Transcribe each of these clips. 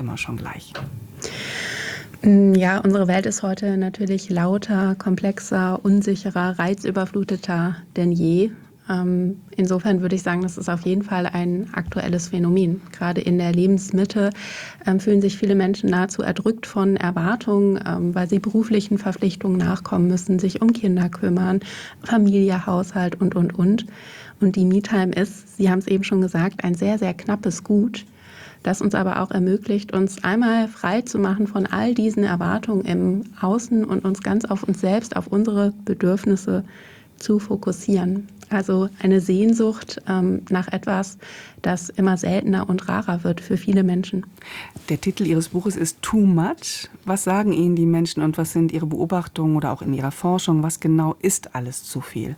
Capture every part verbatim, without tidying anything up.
wir schon gleich. Ja, unsere Welt ist heute natürlich lauter, komplexer, unsicherer, reizüberfluteter denn je. Insofern würde ich sagen, das ist auf jeden Fall ein aktuelles Phänomen. Gerade in der Lebensmitte fühlen sich viele Menschen nahezu erdrückt von Erwartungen, weil sie beruflichen Verpflichtungen nachkommen müssen, sich um Kinder kümmern, Familie, Haushalt und, und, und. Und die Me-Time ist, Sie haben es eben schon gesagt, ein sehr, sehr knappes Gut, das uns aber auch ermöglicht, uns einmal frei zu machen von all diesen Erwartungen im Außen und uns ganz auf uns selbst, auf unsere Bedürfnisse zu fokussieren. Also eine Sehnsucht ähm, nach etwas, das immer seltener und rarer wird für viele Menschen. Der Titel Ihres Buches ist Too Much. Was sagen Ihnen die Menschen und was sind Ihre Beobachtungen oder auch in Ihrer Forschung? Was genau ist alles zu viel?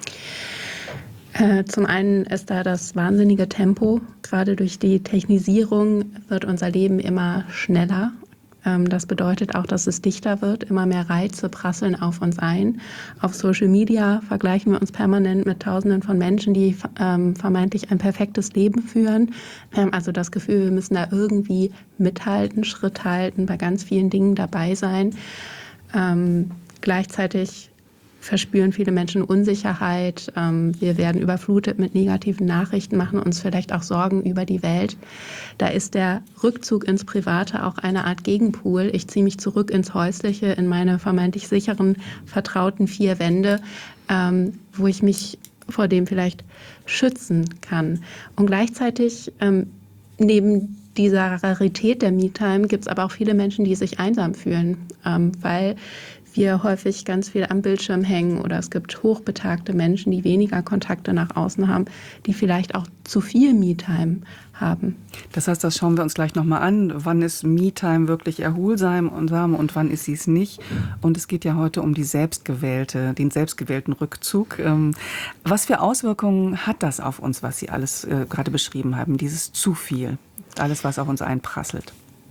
Zum einen ist da das wahnsinnige Tempo. Gerade durch die Technisierung wird unser Leben immer schneller. Das bedeutet auch, dass es dichter wird. Immer mehr Reize prasseln auf uns ein. Auf Social Media vergleichen wir uns permanent mit Tausenden von Menschen, die ähm, vermeintlich ein perfektes Leben führen. Wir haben also das Gefühl, wir müssen da irgendwie mithalten, Schritt halten, bei ganz vielen Dingen dabei sein. Ähm, gleichzeitig verspüren viele Menschen Unsicherheit. Wir werden überflutet mit negativen Nachrichten, machen uns vielleicht auch Sorgen über die Welt. Da ist der Rückzug ins Private auch eine Art Gegenpol. Ich ziehe mich zurück ins Häusliche, in meine vermeintlich sicheren, vertrauten vier Wände, wo ich mich vor dem vielleicht schützen kann. Und gleichzeitig neben dieser Rarität der Me-Time gibt es aber auch viele Menschen, die sich einsam fühlen, weil wir häufig ganz viel am Bildschirm hängen oder es gibt hochbetagte Menschen, die weniger Kontakte nach außen haben, die vielleicht auch zu viel Me-Time haben. Das heißt, das schauen wir uns gleich nochmal an. Wann ist Me-Time wirklich erholsam und und wann ist sie es nicht? Und es geht ja heute um die selbstgewählte, den selbstgewählten Rückzug. Was für Auswirkungen hat das auf uns, was Sie alles gerade beschrieben haben, dieses zu viel, alles, was auf uns einprasselt?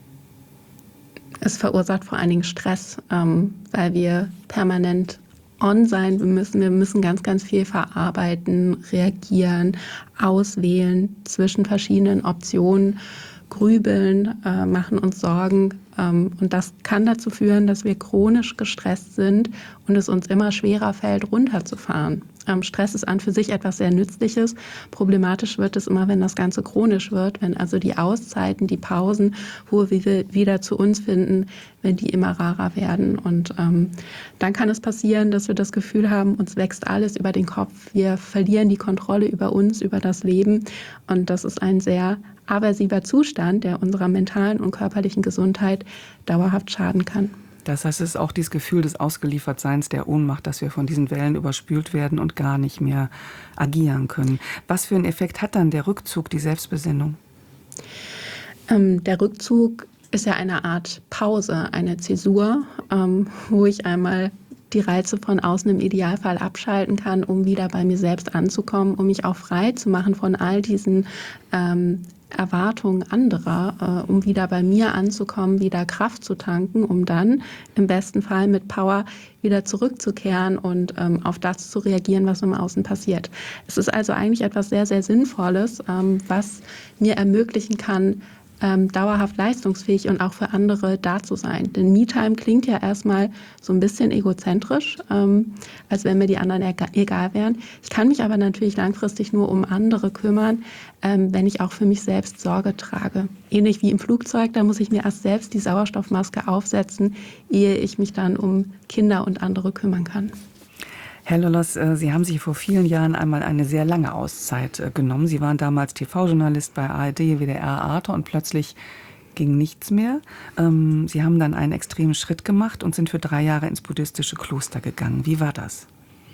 Es verursacht vor allen Dingen Stress, ähm, weil wir permanent on sein müssen. Wir müssen ganz, ganz viel verarbeiten, reagieren, auswählen zwischen verschiedenen Optionen, grübeln, äh, machen uns Sorgen. Ähm, und das kann dazu führen, dass wir chronisch gestresst sind und es uns immer schwerer fällt, runterzufahren. Ähm, Stress ist an für sich etwas sehr Nützliches. Problematisch wird es immer, wenn das Ganze chronisch wird, wenn also die Auszeiten, die Pausen, wo wir wieder zu uns finden, wenn die immer rarer werden. Und ähm, dann kann es passieren, dass wir das Gefühl haben, uns wächst alles über den Kopf. Wir verlieren die Kontrolle über uns, über das Leben. Und das ist ein sehr aversiver Zustand, der unserer mentalen und körperlichen Gesundheit dauerhaft schaden kann. Das heißt, es ist auch dieses Gefühl des Ausgeliefertseins, der Ohnmacht, dass wir von diesen Wellen überspült werden und gar nicht mehr agieren können. Was für einen Effekt hat dann der Rückzug, die Selbstbesinnung? Ähm, der Rückzug ist ja eine Art Pause, eine Zäsur, ähm, wo ich einmal die Reize von außen im Idealfall abschalten kann, um wieder bei mir selbst anzukommen, um mich auch frei zu machen von all diesen ähm, Erwartungen anderer, äh, um wieder bei mir anzukommen, wieder Kraft zu tanken, um dann im besten Fall mit Power wieder zurückzukehren und ähm, auf das zu reagieren, was im Außen passiert. Es ist also eigentlich etwas sehr, sehr Sinnvolles, ähm, was mir ermöglichen kann, Ähm, dauerhaft leistungsfähig und auch für andere da zu sein. Denn Me-Time klingt ja erstmal so ein bisschen egozentrisch, ähm, als wenn mir die anderen egal wären. Ich kann mich aber natürlich langfristig nur um andere kümmern, ähm, wenn ich auch für mich selbst Sorge trage. Ähnlich wie im Flugzeug, da muss ich mir erst selbst die Sauerstoffmaske aufsetzen, ehe ich mich dann um Kinder und andere kümmern kann. Herr Lollos, Sie haben sich vor vielen Jahren einmal eine sehr lange Auszeit genommen. Sie waren damals T V-Journalist bei A R D, W D R, Arte und plötzlich ging nichts mehr. Sie haben dann einen extremen Schritt gemacht und sind für drei Jahre ins buddhistische Kloster gegangen. Wie war das?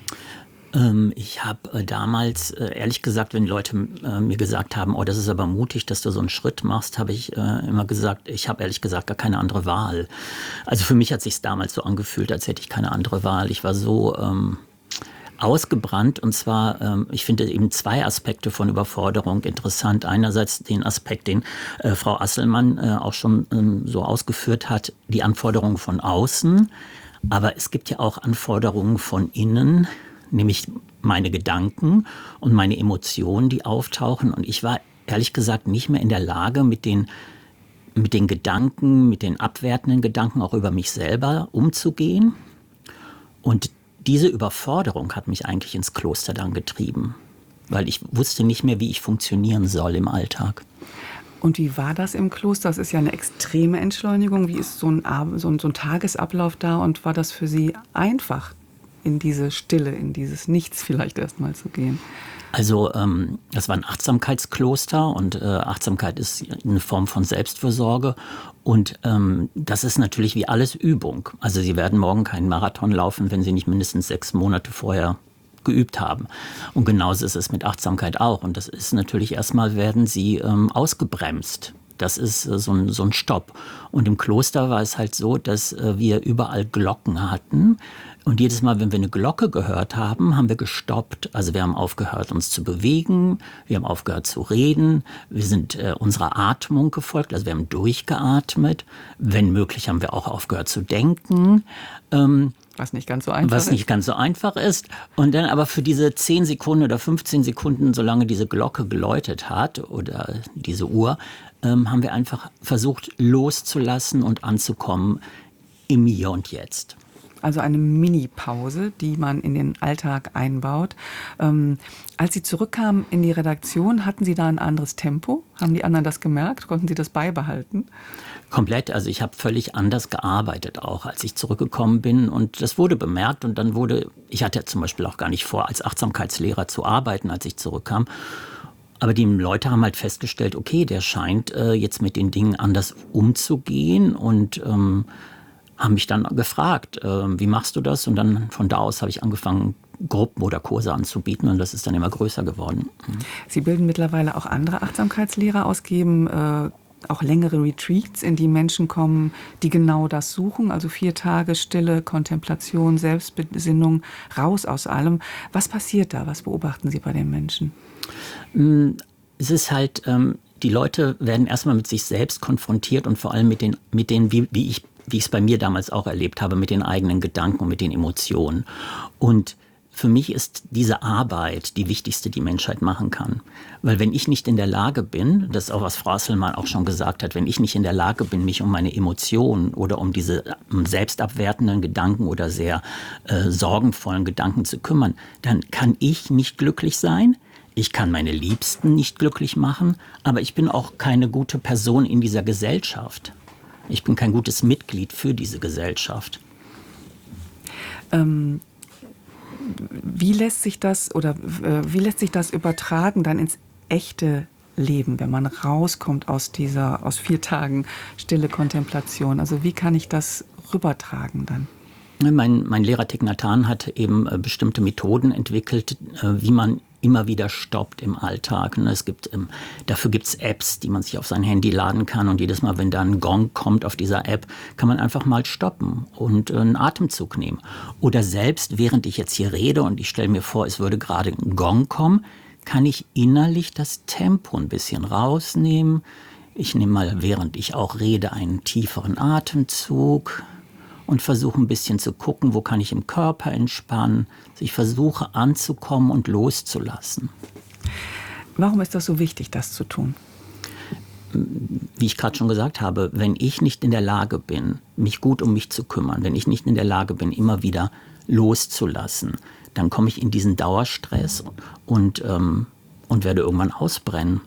Ich habe damals, ehrlich gesagt, wenn Leute mir gesagt haben, oh, das ist aber mutig, dass du so einen Schritt machst, habe ich immer gesagt, ich habe ehrlich gesagt gar keine andere Wahl. Also für mich hat es sich damals so angefühlt, als hätte ich keine andere Wahl. Ich war so ähm, ausgebrannt und zwar, ähm, ich finde eben zwei Aspekte von Überforderung interessant. Einerseits den Aspekt, den äh, Frau Asselmann äh, auch schon ähm, so ausgeführt hat, die Anforderungen von außen. Aber es gibt ja auch Anforderungen von innen, nämlich meine Gedanken und meine Emotionen, die auftauchen. Und ich war ehrlich gesagt nicht mehr in der Lage, mit den mit den Gedanken, mit den abwertenden Gedanken auch über mich selber umzugehen. Und diese Überforderung hat mich eigentlich ins Kloster dann getrieben, weil ich wusste nicht mehr, wie ich funktionieren soll im Alltag. Und wie war das im Kloster? Das ist ja eine extreme Entschleunigung. Wie ist so ein, Ab- so ein, so ein Tagesablauf da? Und war das für Sie einfach, in diese Stille, in dieses Nichts vielleicht erstmal zu gehen? Also ähm, das war ein Achtsamkeitskloster und äh, Achtsamkeit ist eine Form von Selbstfürsorge und ähm, das ist natürlich wie alles Übung. Also Sie werden morgen keinen Marathon laufen, wenn Sie nicht mindestens sechs Monate vorher geübt haben. Und genauso ist es mit Achtsamkeit auch. Und das ist natürlich erstmal, werden Sie ähm, ausgebremst. Das ist äh, so, ein, so ein Stopp. Und im Kloster war es halt so, dass äh, wir überall Glocken hatten. Und jedes Mal, wenn wir eine Glocke gehört haben, haben wir gestoppt. Also wir haben aufgehört, uns zu bewegen. Wir haben aufgehört zu reden. Wir sind äh, unserer Atmung gefolgt. Also wir haben durchgeatmet. Wenn möglich, haben wir auch aufgehört zu denken. Ähm, Was nicht ganz so einfach Was ist. nicht ganz so einfach ist. Und dann aber für diese zehn Sekunden oder fünfzehn Sekunden, solange diese Glocke geläutet hat oder diese Uhr, ähm, haben wir einfach versucht loszulassen und anzukommen im Hier und Jetzt. Also eine Mini-Pause, die man in den Alltag einbaut. Ähm, als Sie zurückkamen in die Redaktion, hatten Sie da ein anderes Tempo? Haben die anderen das gemerkt? Konnten Sie das beibehalten? Komplett. Also ich habe völlig anders gearbeitet auch, als ich zurückgekommen bin. Und das wurde bemerkt. Und dann wurde, ich hatte zum Beispiel auch gar nicht vor, als Achtsamkeitslehrer zu arbeiten, als ich zurückkam. Aber die Leute haben halt festgestellt, okay, der scheint äh, jetzt mit den Dingen anders umzugehen und ähm, haben mich dann gefragt, äh, wie machst du das? Und dann von da aus habe ich angefangen, Gruppen oder Kurse anzubieten und das ist dann immer größer geworden. Sie bilden mittlerweile auch andere Achtsamkeitslehrer aus, geben äh, auch längere Retreats, in die Menschen kommen, die genau das suchen, also vier Tage Stille, Kontemplation, Selbstbesinnung, raus aus allem. Was passiert da? Was beobachten Sie bei den Menschen? Es ist halt, ähm, die Leute werden erstmal mit sich selbst konfrontiert und vor allem mit den, mit den wie, wie ich wie ich es bei mir damals auch erlebt habe, mit den eigenen Gedanken und mit den Emotionen. Und für mich ist diese Arbeit die wichtigste, die Menschheit machen kann. Weil wenn ich nicht in der Lage bin, das ist auch was Frau Asselmann auch schon gesagt hat, wenn ich nicht in der Lage bin, mich um meine Emotionen oder um diese selbstabwertenden Gedanken oder sehr äh, sorgenvollen Gedanken zu kümmern, dann kann ich nicht glücklich sein. Ich kann meine Liebsten nicht glücklich machen, aber ich bin auch keine gute Person in dieser Gesellschaft. Ich bin kein gutes Mitglied für diese Gesellschaft. Ähm, wie lässt sich das oder äh, wie lässt sich das übertragen dann ins echte Leben, wenn man rauskommt aus dieser aus vier Tagen stille Kontemplation? Also wie kann ich das rübertragen dann? Mein, mein Lehrer Thich Nhat Hanh hat eben äh, bestimmte Methoden entwickelt, äh, wie man immer wieder stoppt im Alltag. Es gibt, ähm, dafür gibt es Apps, die man sich auf sein Handy laden kann und jedes Mal, wenn da ein Gong kommt auf dieser App, kann man einfach mal stoppen und äh, einen Atemzug nehmen. Oder selbst, während ich jetzt hier rede und ich stelle mir vor, es würde gerade ein Gong kommen, kann ich innerlich das Tempo ein bisschen rausnehmen. Ich nehme mal, während ich auch rede, einen tieferen Atemzug und versuche ein bisschen zu gucken, wo kann ich im Körper entspannen. Also ich versuche anzukommen und loszulassen. Warum ist das so wichtig, das zu tun? Wie ich gerade schon gesagt habe, wenn ich nicht in der Lage bin, mich gut um mich zu kümmern, wenn ich nicht in der Lage bin, immer wieder loszulassen, dann komme ich in diesen Dauerstress und, ähm, und werde irgendwann ausbrennen.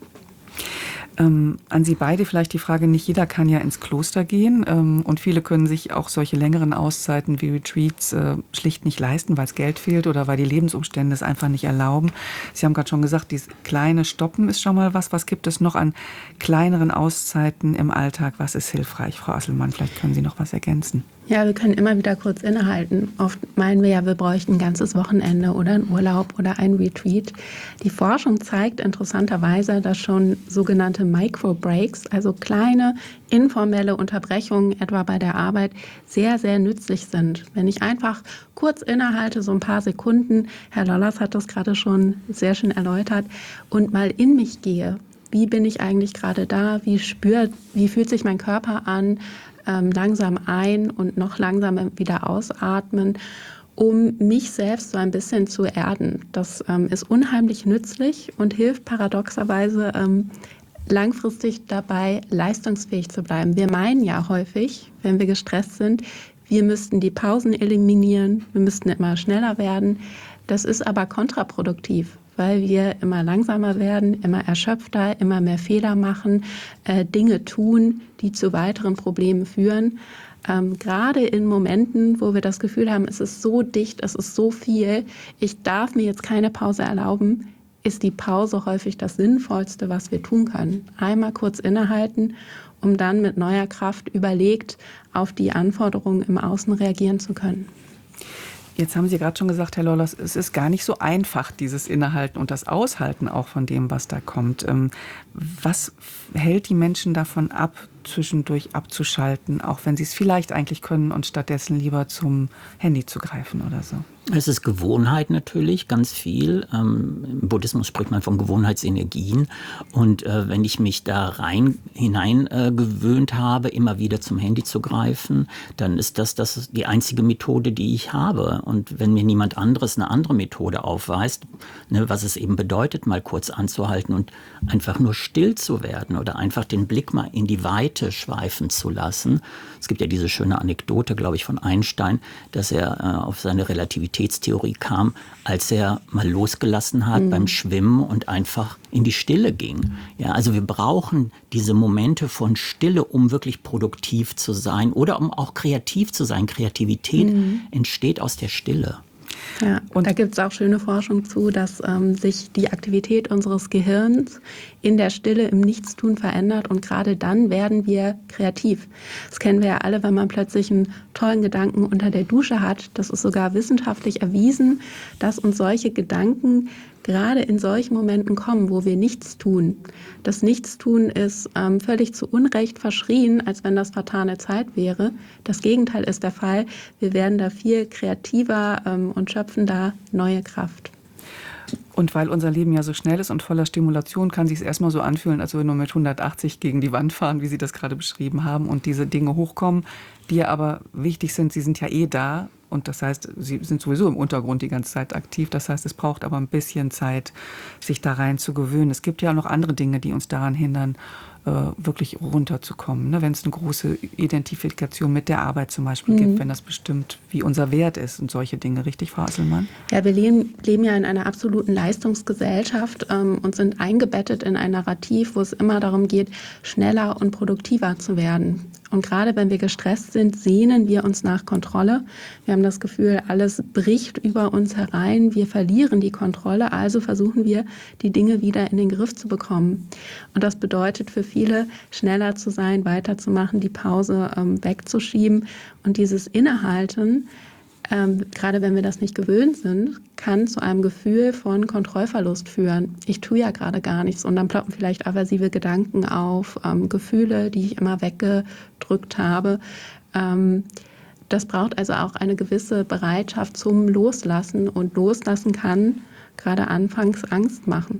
Ähm, an Sie beide vielleicht die Frage, nicht jeder kann ja ins Kloster gehen ähm, und viele können sich auch solche längeren Auszeiten wie Retreats äh, schlicht nicht leisten, weil es Geld fehlt oder weil die Lebensumstände es einfach nicht erlauben. Sie haben gerade schon gesagt, dieses kleine Stoppen ist schon mal was. Was gibt es noch an kleineren Auszeiten im Alltag? Was ist hilfreich? Frau Asselmann, vielleicht können Sie noch was ergänzen. Ja, wir können immer wieder kurz innehalten. Oft meinen wir ja, wir bräuchten ein ganzes Wochenende oder einen Urlaub oder ein Retreat. Die Forschung zeigt interessanterweise, dass schon sogenannte Micro-Breaks, also kleine informelle Unterbrechungen, etwa bei der Arbeit, sehr, sehr nützlich sind. Wenn ich einfach kurz innehalte, so ein paar Sekunden, Herr Lollers hat das gerade schon sehr schön erläutert, und mal in mich gehe. Wie bin ich eigentlich gerade da? Wie spürt, wie fühlt sich mein Körper an? Ähm, langsam ein- und noch langsamer wieder ausatmen, um mich selbst so ein bisschen zu erden. Das ähm, ist unheimlich nützlich und hilft paradoxerweise, ähm, langfristig dabei, leistungsfähig zu bleiben. Wir meinen ja häufig, wenn wir gestresst sind, wir müssten die Pausen eliminieren, wir müssten immer schneller werden. Das ist aber kontraproduktiv, weil wir immer langsamer werden, immer erschöpfter, immer mehr Fehler machen, äh, Dinge tun, die zu weiteren Problemen führen. Ähm, gerade in Momenten, wo wir das Gefühl haben, es ist so dicht, es ist so viel, ich darf mir jetzt keine Pause erlauben, ist die Pause häufig das Sinnvollste, was wir tun können. Einmal kurz innehalten, um dann mit neuer Kraft überlegt auf die Anforderungen im Außen reagieren zu können. Jetzt haben Sie gerade schon gesagt, Herr Lawlers, es ist gar nicht so einfach, dieses Innehalten und das Aushalten auch von dem, was da kommt. Was hält die Menschen davon ab, zwischendurch abzuschalten, auch wenn sie es vielleicht eigentlich können und stattdessen lieber zum Handy zu greifen oder so? Es ist Gewohnheit natürlich, ganz viel. Ähm, Im Buddhismus spricht man von Gewohnheitsenergien. Und äh, wenn ich mich da rein hinein äh, gewöhnt habe, immer wieder zum Handy zu greifen, dann ist das, das die einzige Methode, die ich habe. Und wenn mir niemand anderes eine andere Methode aufweist, ne, was es eben bedeutet, mal kurz anzuhalten und einfach nur still zu werden oder einfach den Blick mal in die Weite schweifen zu lassen. Es gibt ja diese schöne Anekdote, glaube ich, von Einstein, dass er äh, auf seine Relativitätstheorie kam, als er mal losgelassen hat mhm. beim Schwimmen und einfach in die Stille ging. Ja, also wir brauchen diese Momente von Stille, um wirklich produktiv zu sein oder um auch kreativ zu sein. Kreativität mhm. entsteht aus der Stille. Ja, und da gibt es auch schöne Forschung zu, dass ähm, sich die Aktivität unseres Gehirns in der Stille im Nichtstun verändert und gerade dann werden wir kreativ. Das kennen wir ja alle, wenn man plötzlich einen tollen Gedanken unter der Dusche hat. Das ist sogar wissenschaftlich erwiesen, dass uns solche Gedanken gerade in solchen Momenten kommen, wo wir nichts tun. Das Nichtstun ist ähm, völlig zu Unrecht verschrien, als wenn das vertane Zeit wäre. Das Gegenteil ist der Fall. Wir werden da viel kreativer ähm, und schöpfen da neue Kraft. Und weil unser Leben ja so schnell ist und voller Stimulation, kann sich es erstmal so anfühlen, als würden wir mit hundertachtzig gegen die Wand fahren, wie Sie das gerade beschrieben haben, und diese Dinge hochkommen, die ja aber wichtig sind. Sie sind ja eh da. Und das heißt, sie sind sowieso im Untergrund die ganze Zeit aktiv. Das heißt, es braucht aber ein bisschen Zeit, sich da rein zu gewöhnen. Es gibt ja auch noch andere Dinge, die uns daran hindern, wirklich runterzukommen. Ne? Wenn es eine große Identifikation mit der Arbeit zum Beispiel mhm. gibt, wenn das bestimmt, wie unser Wert ist und solche Dinge. Richtig, Frau Asselmann? Ja, wir leben, leben ja in einer absoluten Leistungsgesellschaft ähm, und sind eingebettet in ein Narrativ, wo es immer darum geht, schneller und produktiver zu werden. Und gerade wenn wir gestresst sind, sehnen wir uns nach Kontrolle. Wir haben das Gefühl, alles bricht über uns herein. Wir verlieren die Kontrolle. Also versuchen wir, die Dinge wieder in den Griff zu bekommen. Und das bedeutet für viele, schneller zu sein, weiterzumachen, die Pause ähm, wegzuschieben. Und dieses Innehalten, ähm, gerade wenn wir das nicht gewöhnt sind, kann zu einem Gefühl von Kontrollverlust führen. Ich tue ja gerade gar nichts und dann ploppen vielleicht aversive Gedanken auf, ähm, Gefühle, die ich immer weggedrückt habe. Ähm, das braucht also auch eine gewisse Bereitschaft zum Loslassen und Loslassen kann gerade anfangs Angst machen.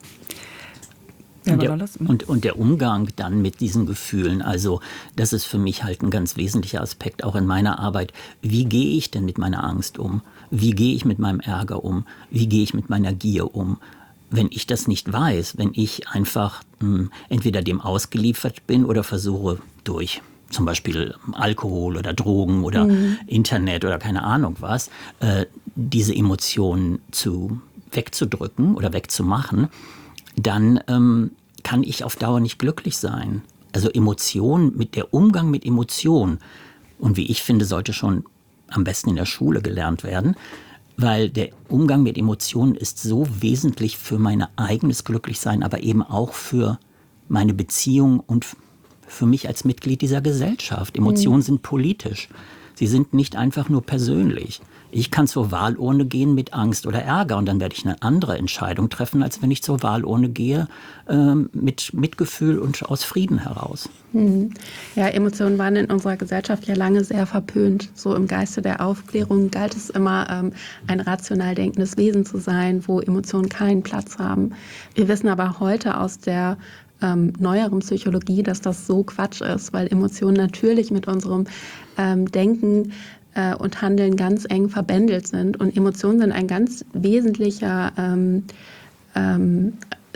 Und der, und, und der Umgang dann mit diesen Gefühlen, also das ist für mich halt ein ganz wesentlicher Aspekt auch in meiner Arbeit. Wie gehe ich denn mit meiner Angst um? Wie gehe ich mit meinem Ärger um? Wie gehe ich mit meiner Gier um? Wenn ich das nicht weiß, wenn ich einfach mh, entweder dem ausgeliefert bin oder versuche durch zum Beispiel Alkohol oder Drogen oder mhm. Internet oder keine Ahnung was, äh, diese Emotionen zu wegzudrücken oder wegzumachen, dann ähm, kann ich auf Dauer nicht glücklich sein. Also Emotionen, mit der Umgang mit Emotionen, und wie ich finde, sollte schon am besten in der Schule gelernt werden, weil der Umgang mit Emotionen ist so wesentlich für mein eigenes Glücklichsein, aber eben auch für meine Beziehung und für mich als Mitglied dieser Gesellschaft. Emotionen mhm. sind politisch. Sie sind nicht einfach nur persönlich. Ich kann zur Wahlurne gehen mit Angst oder Ärger und dann werde ich eine andere Entscheidung treffen, als wenn ich zur Wahlurne gehe äh, mit Mitgefühl und aus Frieden heraus. Hm. Ja, Emotionen waren in unserer Gesellschaft ja lange sehr verpönt. So im Geiste der Aufklärung galt es immer, ähm, ein rational denkendes Wesen zu sein, wo Emotionen keinen Platz haben. Wir wissen aber heute aus der ähm, neueren Psychologie, dass das so Quatsch ist, weil Emotionen natürlich mit unserem ähm, Denken und Handeln ganz eng verbändelt sind. Und Emotionen sind ein ganz wesentlicher ähm, ähm,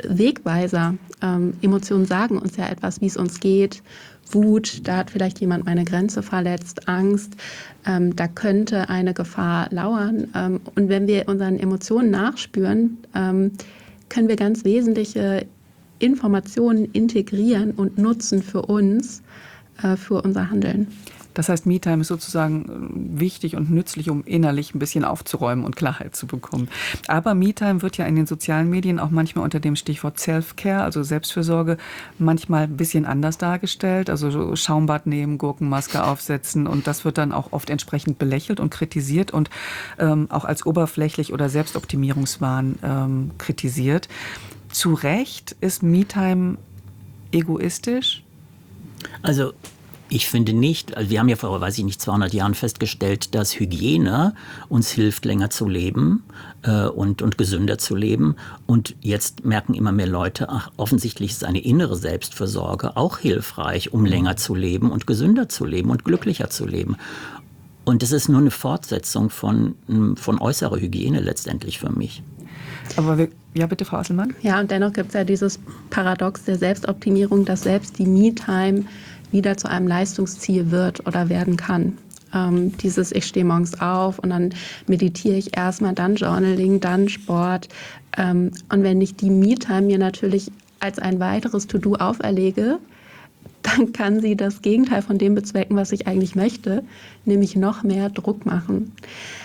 Wegweiser. Ähm, Emotionen sagen uns ja etwas, wie es uns geht. Wut, da hat vielleicht jemand meine Grenze verletzt, Angst, ähm, da könnte eine Gefahr lauern. Ähm, und wenn wir unseren Emotionen nachspüren, ähm, können wir ganz wesentliche Informationen integrieren und nutzen für uns, äh, für unser Handeln. Das heißt, Me-Time ist sozusagen wichtig und nützlich, um innerlich ein bisschen aufzuräumen und Klarheit zu bekommen. Aber Me-Time wird ja in den sozialen Medien auch manchmal unter dem Stichwort Self-Care, also Selbstfürsorge, manchmal ein bisschen anders dargestellt. Also so Schaumbad nehmen, Gurkenmaske aufsetzen, und das wird dann auch oft entsprechend belächelt und kritisiert und ähm, auch als oberflächlich oder Selbstoptimierungswahn ähm, kritisiert. Zu Recht ist Me-Time egoistisch? Also ich finde nicht, also wir haben ja vor, weiß ich nicht, zweihundert Jahren festgestellt, dass Hygiene uns hilft, länger zu leben äh, und, und gesünder zu leben. Und jetzt merken immer mehr Leute, ach, offensichtlich ist eine innere Selbstfürsorge auch hilfreich, um länger zu leben und gesünder zu leben und glücklicher zu leben. Und das ist nur eine Fortsetzung von, von äußerer Hygiene letztendlich für mich. Aber wir, ja, bitte, Frau Asselmann. Ja, und dennoch gibt es ja dieses Paradox der Selbstoptimierung, dass selbst die Me-Time wieder zu einem Leistungsziel wird oder werden kann. Ähm, dieses, ich stehe morgens auf und dann meditiere ich erstmal, dann Journaling, dann Sport. Ähm, und wenn ich die Me-Time mir natürlich als ein weiteres To-Do auferlege, dann kann sie das Gegenteil von dem bezwecken, was ich eigentlich möchte, nämlich noch mehr Druck machen.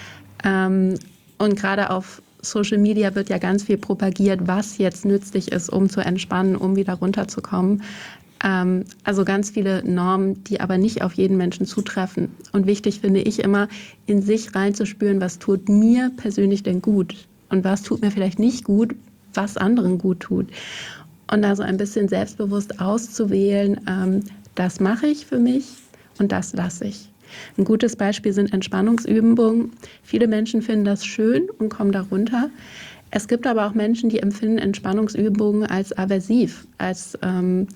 Ähm, und gerade auf Social Media wird ja ganz viel propagiert, was jetzt nützlich ist, um zu entspannen, um wieder runterzukommen. Ähm, also ganz viele Normen, die aber nicht auf jeden Menschen zutreffen. Und wichtig finde ich immer, in sich reinzuspüren, was tut mir persönlich denn gut und was tut mir vielleicht nicht gut, was anderen gut tut. Und da so ein bisschen selbstbewusst auszuwählen, ähm, das mache ich für mich und das lasse ich. Ein gutes Beispiel sind Entspannungsübungen. Viele Menschen finden das schön und kommen darunter. Es gibt aber auch Menschen, die empfinden Entspannungsübungen als aversiv, als ähm,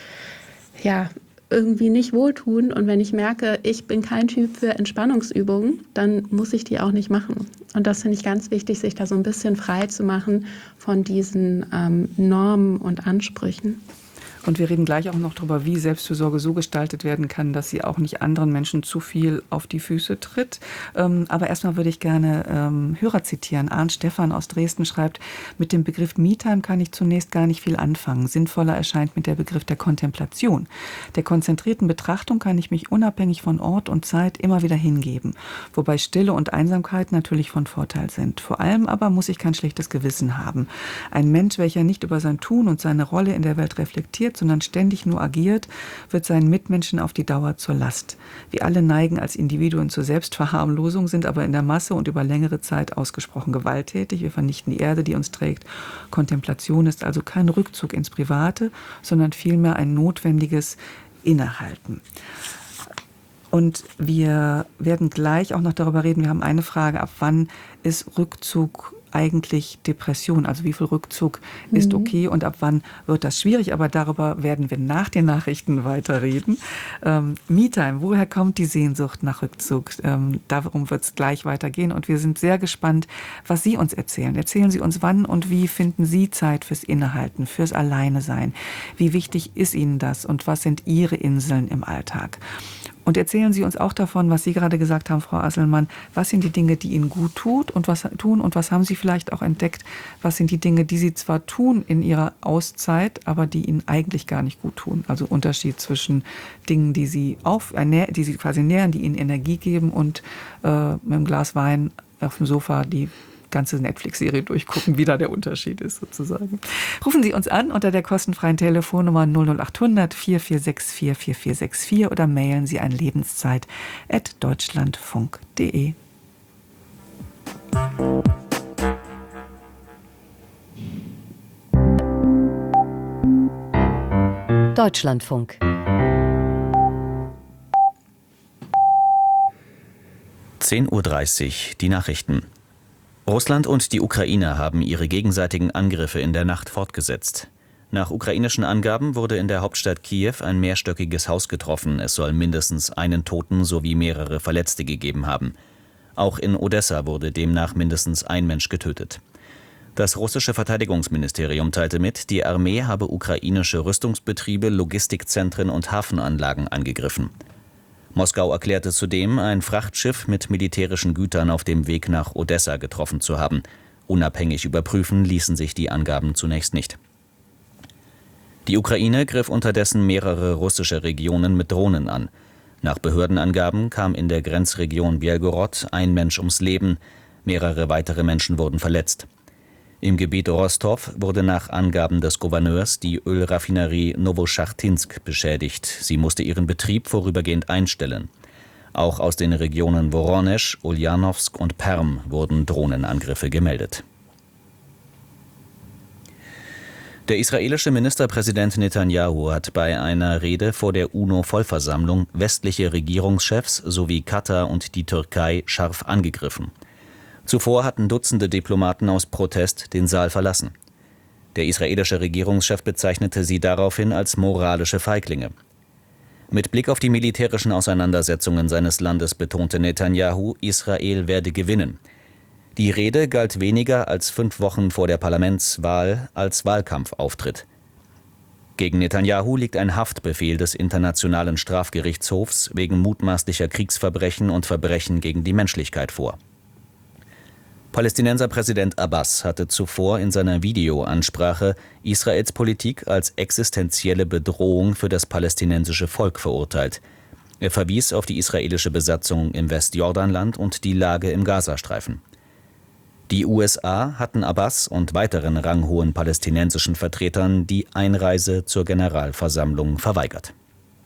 ja, irgendwie nicht wohltun. Und wenn ich merke, ich bin kein Typ für Entspannungsübungen, dann muss ich die auch nicht machen. Und das finde ich ganz wichtig, sich da so ein bisschen frei zu machen von diesen ähm, Normen und Ansprüchen. Und wir reden gleich auch noch darüber, wie Selbstfürsorge so gestaltet werden kann, dass sie auch nicht anderen Menschen zu viel auf die Füße tritt. Ähm, aber erstmal würde ich gerne ähm, Hörer zitieren. Arndt Stephan aus Dresden schreibt, mit dem Begriff Me-Time kann ich zunächst gar nicht viel anfangen. Sinnvoller erscheint mit der Begriff der Kontemplation. Der konzentrierten Betrachtung kann ich mich unabhängig von Ort und Zeit immer wieder hingeben. Wobei Stille und Einsamkeit natürlich von Vorteil sind. Vor allem aber muss ich kein schlechtes Gewissen haben. Ein Mensch, welcher nicht über sein Tun und seine Rolle in der Welt reflektiert, sondern ständig nur agiert, wird seinen Mitmenschen auf die Dauer zur Last. Wir alle neigen als Individuen zur Selbstverharmlosung, sind aber in der Masse und über längere Zeit ausgesprochen gewalttätig. Wir vernichten die Erde, die uns trägt. Kontemplation ist also kein Rückzug ins Private, sondern vielmehr ein notwendiges Innehalten. Und wir werden gleich auch noch darüber reden, wir haben eine Frage, ab wann ist Rückzug eigentlich Depression, also wie viel Rückzug ist okay und ab wann wird das schwierig, aber darüber werden wir nach den Nachrichten weiterreden. Ähm, Me-Time, woher kommt die Sehnsucht nach Rückzug? Ähm, darum wird es gleich weitergehen und wir sind sehr gespannt, was Sie uns erzählen. Erzählen Sie uns, wann und wie finden Sie Zeit fürs Innehalten, fürs Alleine-Sein? Wie wichtig ist Ihnen das und was sind Ihre Inseln im Alltag? Und erzählen Sie uns auch davon, was Sie gerade gesagt haben, Frau Asselmann. Was sind die Dinge, die Ihnen gut tut und was tun und was haben Sie vielleicht auch entdeckt? Was sind die Dinge, die Sie zwar tun in Ihrer Auszeit, aber die Ihnen eigentlich gar nicht gut tun? Also Unterschied zwischen Dingen, die Sie auf, äh, die Sie quasi nähren, die Ihnen Energie geben und äh, mit einem Glas Wein auf dem Sofa die ganze Netflix-Serie durchgucken, wie da der Unterschied ist sozusagen. Rufen Sie uns an unter der kostenfreien Telefonnummer null null acht hundert vier vier sechs vier vier vier sechs vier oder mailen Sie an lebenszeit at deutschlandfunk punkt de. Deutschlandfunk. zehn Uhr dreißig, die Nachrichten. Russland und die Ukraine haben ihre gegenseitigen Angriffe in der Nacht fortgesetzt. Nach ukrainischen Angaben wurde in der Hauptstadt Kiew ein mehrstöckiges Haus getroffen. Es soll mindestens einen Toten sowie mehrere Verletzte gegeben haben. Auch in Odessa wurde demnach mindestens ein Mensch getötet. Das russische Verteidigungsministerium teilte mit, die Armee habe ukrainische Rüstungsbetriebe, Logistikzentren und Hafenanlagen angegriffen. Moskau erklärte zudem, ein Frachtschiff mit militärischen Gütern auf dem Weg nach Odessa getroffen zu haben. Unabhängig überprüfen ließen sich die Angaben zunächst nicht. Die Ukraine griff unterdessen mehrere russische Regionen mit Drohnen an. Nach Behördenangaben kam in der Grenzregion Belgorod ein Mensch ums Leben, mehrere weitere Menschen wurden verletzt. Im Gebiet Rostow wurde nach Angaben des Gouverneurs die Ölraffinerie Nowoschachtinsk beschädigt. Sie musste ihren Betrieb vorübergehend einstellen. Auch aus den Regionen Woronesch, Uljanowsk und Perm wurden Drohnenangriffe gemeldet. Der israelische Ministerpräsident Netanyahu hat bei einer Rede vor der UNO-Vollversammlung westliche Regierungschefs sowie Katar und die Türkei scharf angegriffen. Zuvor hatten Dutzende Diplomaten aus Protest den Saal verlassen. Der israelische Regierungschef bezeichnete sie daraufhin als moralische Feiglinge. Mit Blick auf die militärischen Auseinandersetzungen seines Landes betonte Netanyahu, Israel werde gewinnen. Die Rede galt weniger als fünf Wochen vor der Parlamentswahl als Wahlkampfauftritt. Gegen Netanyahu liegt ein Haftbefehl des Internationalen Strafgerichtshofs wegen mutmaßlicher Kriegsverbrechen und Verbrechen gegen die Menschlichkeit vor. Palästinenserpräsident Abbas hatte zuvor in seiner Videoansprache Israels Politik als existenzielle Bedrohung für das palästinensische Volk verurteilt. Er verwies auf die israelische Besatzung im Westjordanland und die Lage im Gazastreifen. Die U S A hatten Abbas und weiteren ranghohen palästinensischen Vertretern die Einreise zur Generalversammlung verweigert.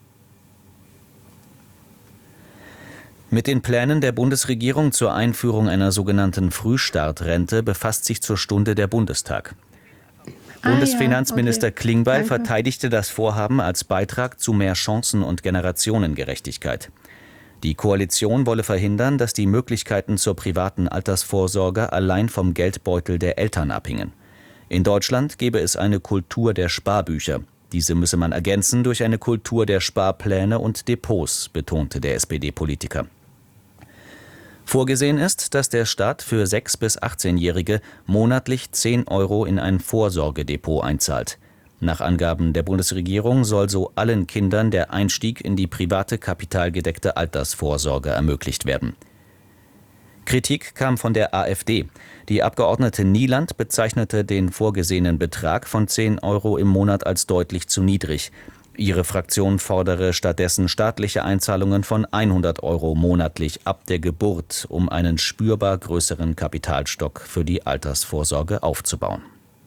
Mit den Plänen der Bundesregierung zur Einführung einer sogenannten Frühstartrente befasst sich zur Stunde der Bundestag. Ah, Bundesfinanzminister ja, okay. Klingbeil Danke. verteidigte das Vorhaben als Beitrag zu mehr Chancen und Generationengerechtigkeit. Die Koalition wolle verhindern, dass die Möglichkeiten zur privaten Altersvorsorge allein vom Geldbeutel der Eltern abhingen. In Deutschland gebe es eine Kultur der Sparbücher. Diese müsse man ergänzen durch eine Kultur der Sparpläne und Depots, betonte der S P D-Politiker. Vorgesehen ist, dass der Staat für sechs- bis achtzehnjährige monatlich zehn Euro in ein Vorsorgedepot einzahlt. Nach Angaben der Bundesregierung soll so allen Kindern der Einstieg in die private kapitalgedeckte Altersvorsorge ermöglicht werden. Kritik kam von der AfD. Die Abgeordnete Nieland bezeichnete den vorgesehenen Betrag von zehn Euro im Monat als deutlich zu niedrig. Ihre Fraktion fordere stattdessen staatliche Einzahlungen von hundert Euro monatlich ab der Geburt, um einen spürbar größeren Kapitalstock für die Altersvorsorge aufzubauen.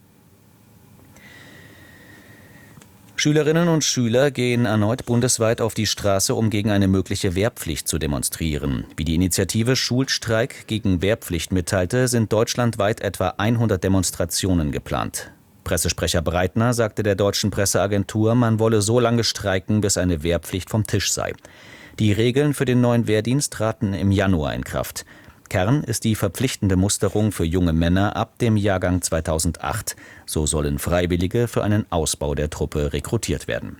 Schülerinnen und Schüler gehen erneut bundesweit auf die Straße, um gegen eine mögliche Wehrpflicht zu demonstrieren. Wie die Initiative Schulstreik gegen Wehrpflicht mitteilte, sind deutschlandweit etwa hundert Demonstrationen geplant. Pressesprecher Breitner sagte der deutschen Presseagentur, man wolle so lange streiken, bis eine Wehrpflicht vom Tisch sei. Die Regeln für den neuen Wehrdienst traten im Januar in Kraft. Kern ist die verpflichtende Musterung für junge Männer ab dem Jahrgang zweitausendacht. So sollen Freiwillige für einen Ausbau der Truppe rekrutiert werden.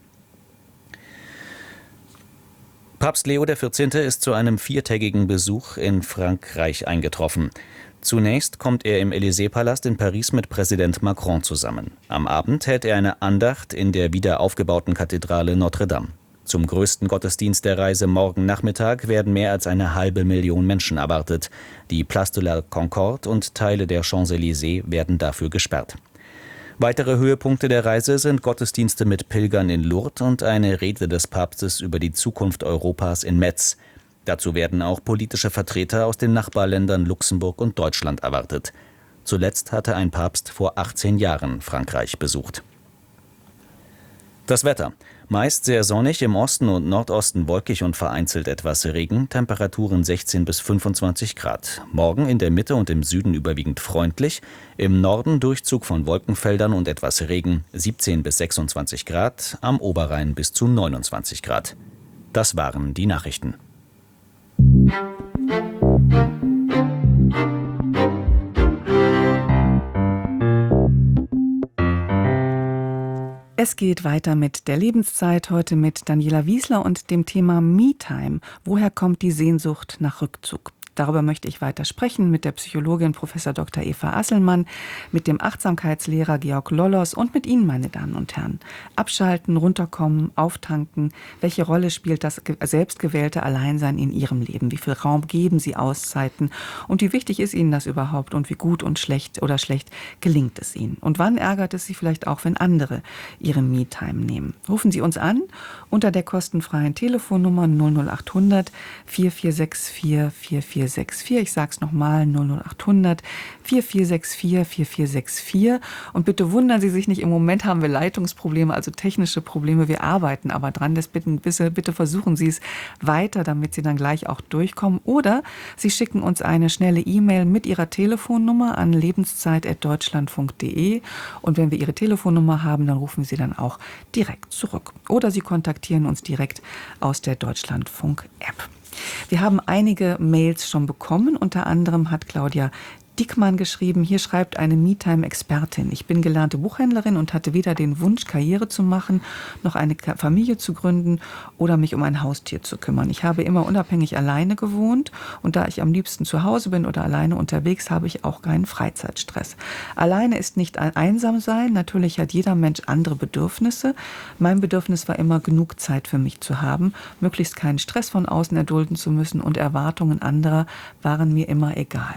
Papst Leo der Vierzehnte ist zu einem viertägigen Besuch in Frankreich eingetroffen. Zunächst kommt er im Élysée-Palast in Paris mit Präsident Macron zusammen. Am Abend hält er eine Andacht in der wieder aufgebauten Kathedrale Notre-Dame. Zum größten Gottesdienst der Reise morgen Nachmittag werden mehr als eine halbe Million Menschen erwartet. Die Place de la Concorde und Teile der Champs-Élysées werden dafür gesperrt. Weitere Höhepunkte der Reise sind Gottesdienste mit Pilgern in Lourdes und eine Rede des Papstes über die Zukunft Europas in Metz. Dazu werden auch politische Vertreter aus den Nachbarländern Luxemburg und Deutschland erwartet. Zuletzt hatte ein Papst vor achtzehn Jahren Frankreich besucht. Das Wetter. Meist sehr sonnig, im Osten und Nordosten wolkig und vereinzelt etwas Regen, Temperaturen sechzehn bis fünfundzwanzig Grad. Morgen in der Mitte und im Süden überwiegend freundlich, im Norden Durchzug von Wolkenfeldern und etwas Regen, siebzehn bis sechsundzwanzig Grad, am Oberrhein bis zu neunundzwanzig Grad. Das waren die Nachrichten. Es geht weiter mit der Lebenszeit, heute mit Daniela Wiesler und dem Thema Me-Time. Woher kommt die Sehnsucht nach Rückzug? Darüber möchte ich weiter sprechen mit der Psychologin Professor Doktor Eva Asselmann, mit dem Achtsamkeitslehrer Georg Lollos und mit Ihnen, meine Damen und Herren. Abschalten, runterkommen, auftanken. Welche Rolle spielt das selbstgewählte Alleinsein in Ihrem Leben? Wie viel Raum geben Sie Auszeiten? Und wie wichtig ist Ihnen das überhaupt? Und wie gut und schlecht oder schlecht gelingt es Ihnen? Und wann ärgert es Sie vielleicht auch, wenn andere ihre Me-Time nehmen? Rufen Sie uns an unter der kostenfreien Telefonnummer null null acht hundert vier vier sechs vier vier vier sechs vier. Ich sage es nochmal, null null acht hundert vier vier sechs vier vier vier sechs vier. Und bitte wundern Sie sich nicht, im Moment haben wir Leitungsprobleme, also technische Probleme. Wir arbeiten aber dran. Das bitte, bitte, bitte versuchen Sie es weiter, damit Sie dann gleich auch durchkommen. Oder Sie schicken uns eine schnelle E-Mail mit Ihrer Telefonnummer an lebenszeit at deutschlandfunk punkt de. Und wenn wir Ihre Telefonnummer haben, dann rufen Sie dann auch direkt zurück. Oder Sie kontaktieren uns direkt aus der Deutschlandfunk-App. Wir haben einige Mails schon bekommen. Unter anderem hat Claudia Dickmann geschrieben, hier schreibt eine Me-Time-Expertin. Ich bin gelernte Buchhändlerin und hatte weder den Wunsch, Karriere zu machen, noch eine Familie zu gründen oder mich um ein Haustier zu kümmern. Ich habe immer unabhängig alleine gewohnt und da ich am liebsten zu Hause bin oder alleine unterwegs, habe ich auch keinen Freizeitstress. Alleine ist nicht ein einsam sein. Natürlich hat jeder Mensch andere Bedürfnisse. Mein Bedürfnis war immer, genug Zeit für mich zu haben, möglichst keinen Stress von außen erdulden zu müssen und Erwartungen anderer waren mir immer egal.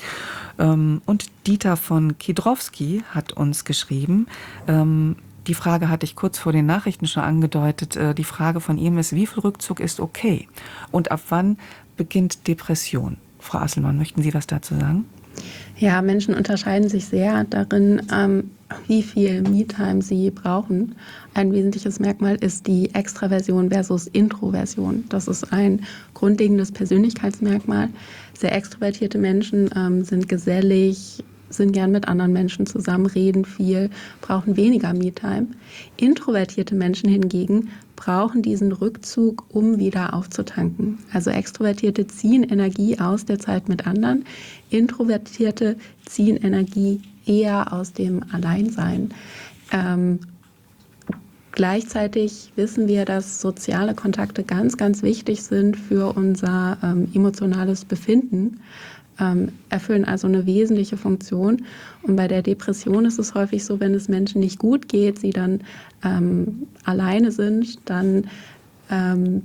Und Dieter von Kiedrowski hat uns geschrieben, die Frage hatte ich kurz vor den Nachrichten schon angedeutet, die Frage von ihm ist, wie viel Rückzug ist okay und ab wann beginnt Depression? Frau Asselmann, möchten Sie was dazu sagen? Ja, Menschen unterscheiden sich sehr darin, ähm, wie viel Me-Time sie brauchen. Ein wesentliches Merkmal ist die Extraversion versus Introversion. Das ist ein grundlegendes Persönlichkeitsmerkmal. Sehr extrovertierte Menschen ähm, sind gesellig, sind gern mit anderen Menschen zusammen, reden viel, brauchen weniger Me-Time. Introvertierte Menschen hingegen brauchen diesen Rückzug, um wieder aufzutanken. Also Extrovertierte ziehen Energie aus der Zeit mit anderen, Introvertierte ziehen Energie eher aus dem Alleinsein. Ähm, gleichzeitig wissen wir, dass soziale Kontakte ganz, ganz wichtig sind für unser ähm, emotionales Befinden. Ähm, erfüllen also eine wesentliche Funktion. Und bei der Depression ist es häufig so, wenn es Menschen nicht gut geht, sie dann ähm, alleine sind, dann ähm,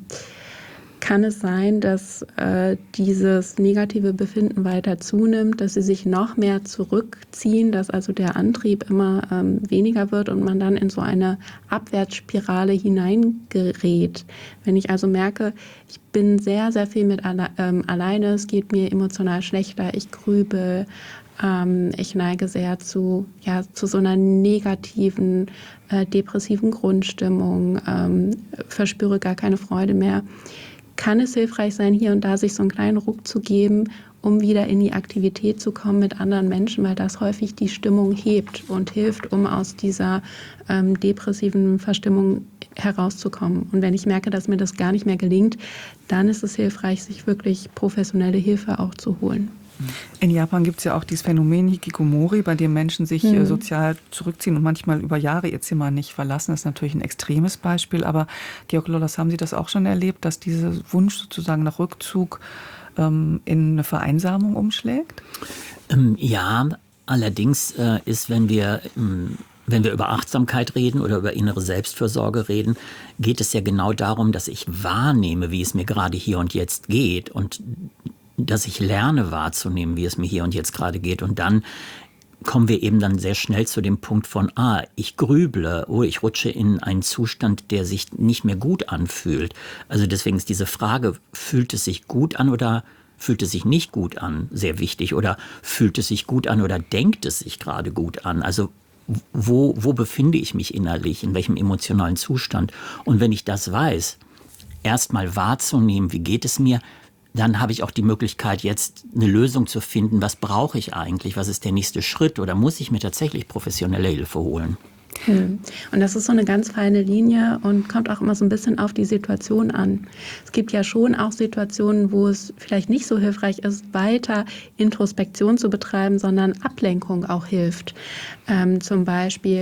kann es sein, dass äh, dieses negative Befinden weiter zunimmt, dass sie sich noch mehr zurückziehen, dass also der Antrieb immer ähm, weniger wird und man dann in so eine Abwärtsspirale hineingerät. Wenn ich also merke, ich bin sehr, sehr viel mit alle, ähm, alleine, es geht mir emotional schlechter, ich grübel, ähm, ich neige sehr zu, ja, zu so einer negativen, äh, depressiven Grundstimmung, ähm, verspüre gar keine Freude mehr, kann es hilfreich sein, hier und da sich so einen kleinen Ruck zu geben, um wieder in die Aktivität zu kommen mit anderen Menschen, weil das häufig die Stimmung hebt und hilft, um aus dieser ähm, depressiven Verstimmung herauszukommen. Und wenn ich merke, dass mir das gar nicht mehr gelingt, dann ist es hilfreich, sich wirklich professionelle Hilfe auch zu holen. In Japan gibt es ja auch dieses Phänomen Hikikomori, bei dem Menschen sich mhm. sozial zurückziehen und manchmal über Jahre ihr Zimmer nicht verlassen. Das ist natürlich ein extremes Beispiel, aber Georg Lollos, haben Sie das auch schon erlebt, dass dieser Wunsch sozusagen nach Rückzug ähm, in eine Vereinsamung umschlägt? Ähm, ja, allerdings äh, ist, wenn wir... Ähm Wenn wir über Achtsamkeit reden oder über innere Selbstfürsorge reden, geht es ja genau darum, dass ich wahrnehme, wie es mir gerade hier und jetzt geht und dass ich lerne wahrzunehmen, wie es mir hier und jetzt gerade geht. Und dann kommen wir eben dann sehr schnell zu dem Punkt von, ah, ich grüble, oh, ich rutsche in einen Zustand, der sich nicht mehr gut anfühlt. Also deswegen ist diese Frage, fühlt es sich gut an oder fühlt es sich nicht gut an, sehr wichtig. Oder fühlt es sich gut an oder denkt es sich gerade gut an? Also Wo, wo befinde ich mich innerlich, in welchem emotionalen Zustand? Und wenn ich das weiß, erstmal wahrzunehmen, wie geht es mir, dann habe ich auch die Möglichkeit, jetzt eine Lösung zu finden, was brauche ich eigentlich, was ist der nächste Schritt oder muss ich mir tatsächlich professionelle Hilfe holen? Hm. Und das ist so eine ganz feine Linie und kommt auch immer so ein bisschen auf die Situation an. Es gibt ja schon auch Situationen, wo es vielleicht nicht so hilfreich ist, weiter Introspektion zu betreiben, sondern Ablenkung auch hilft. Ähm, zum Beispiel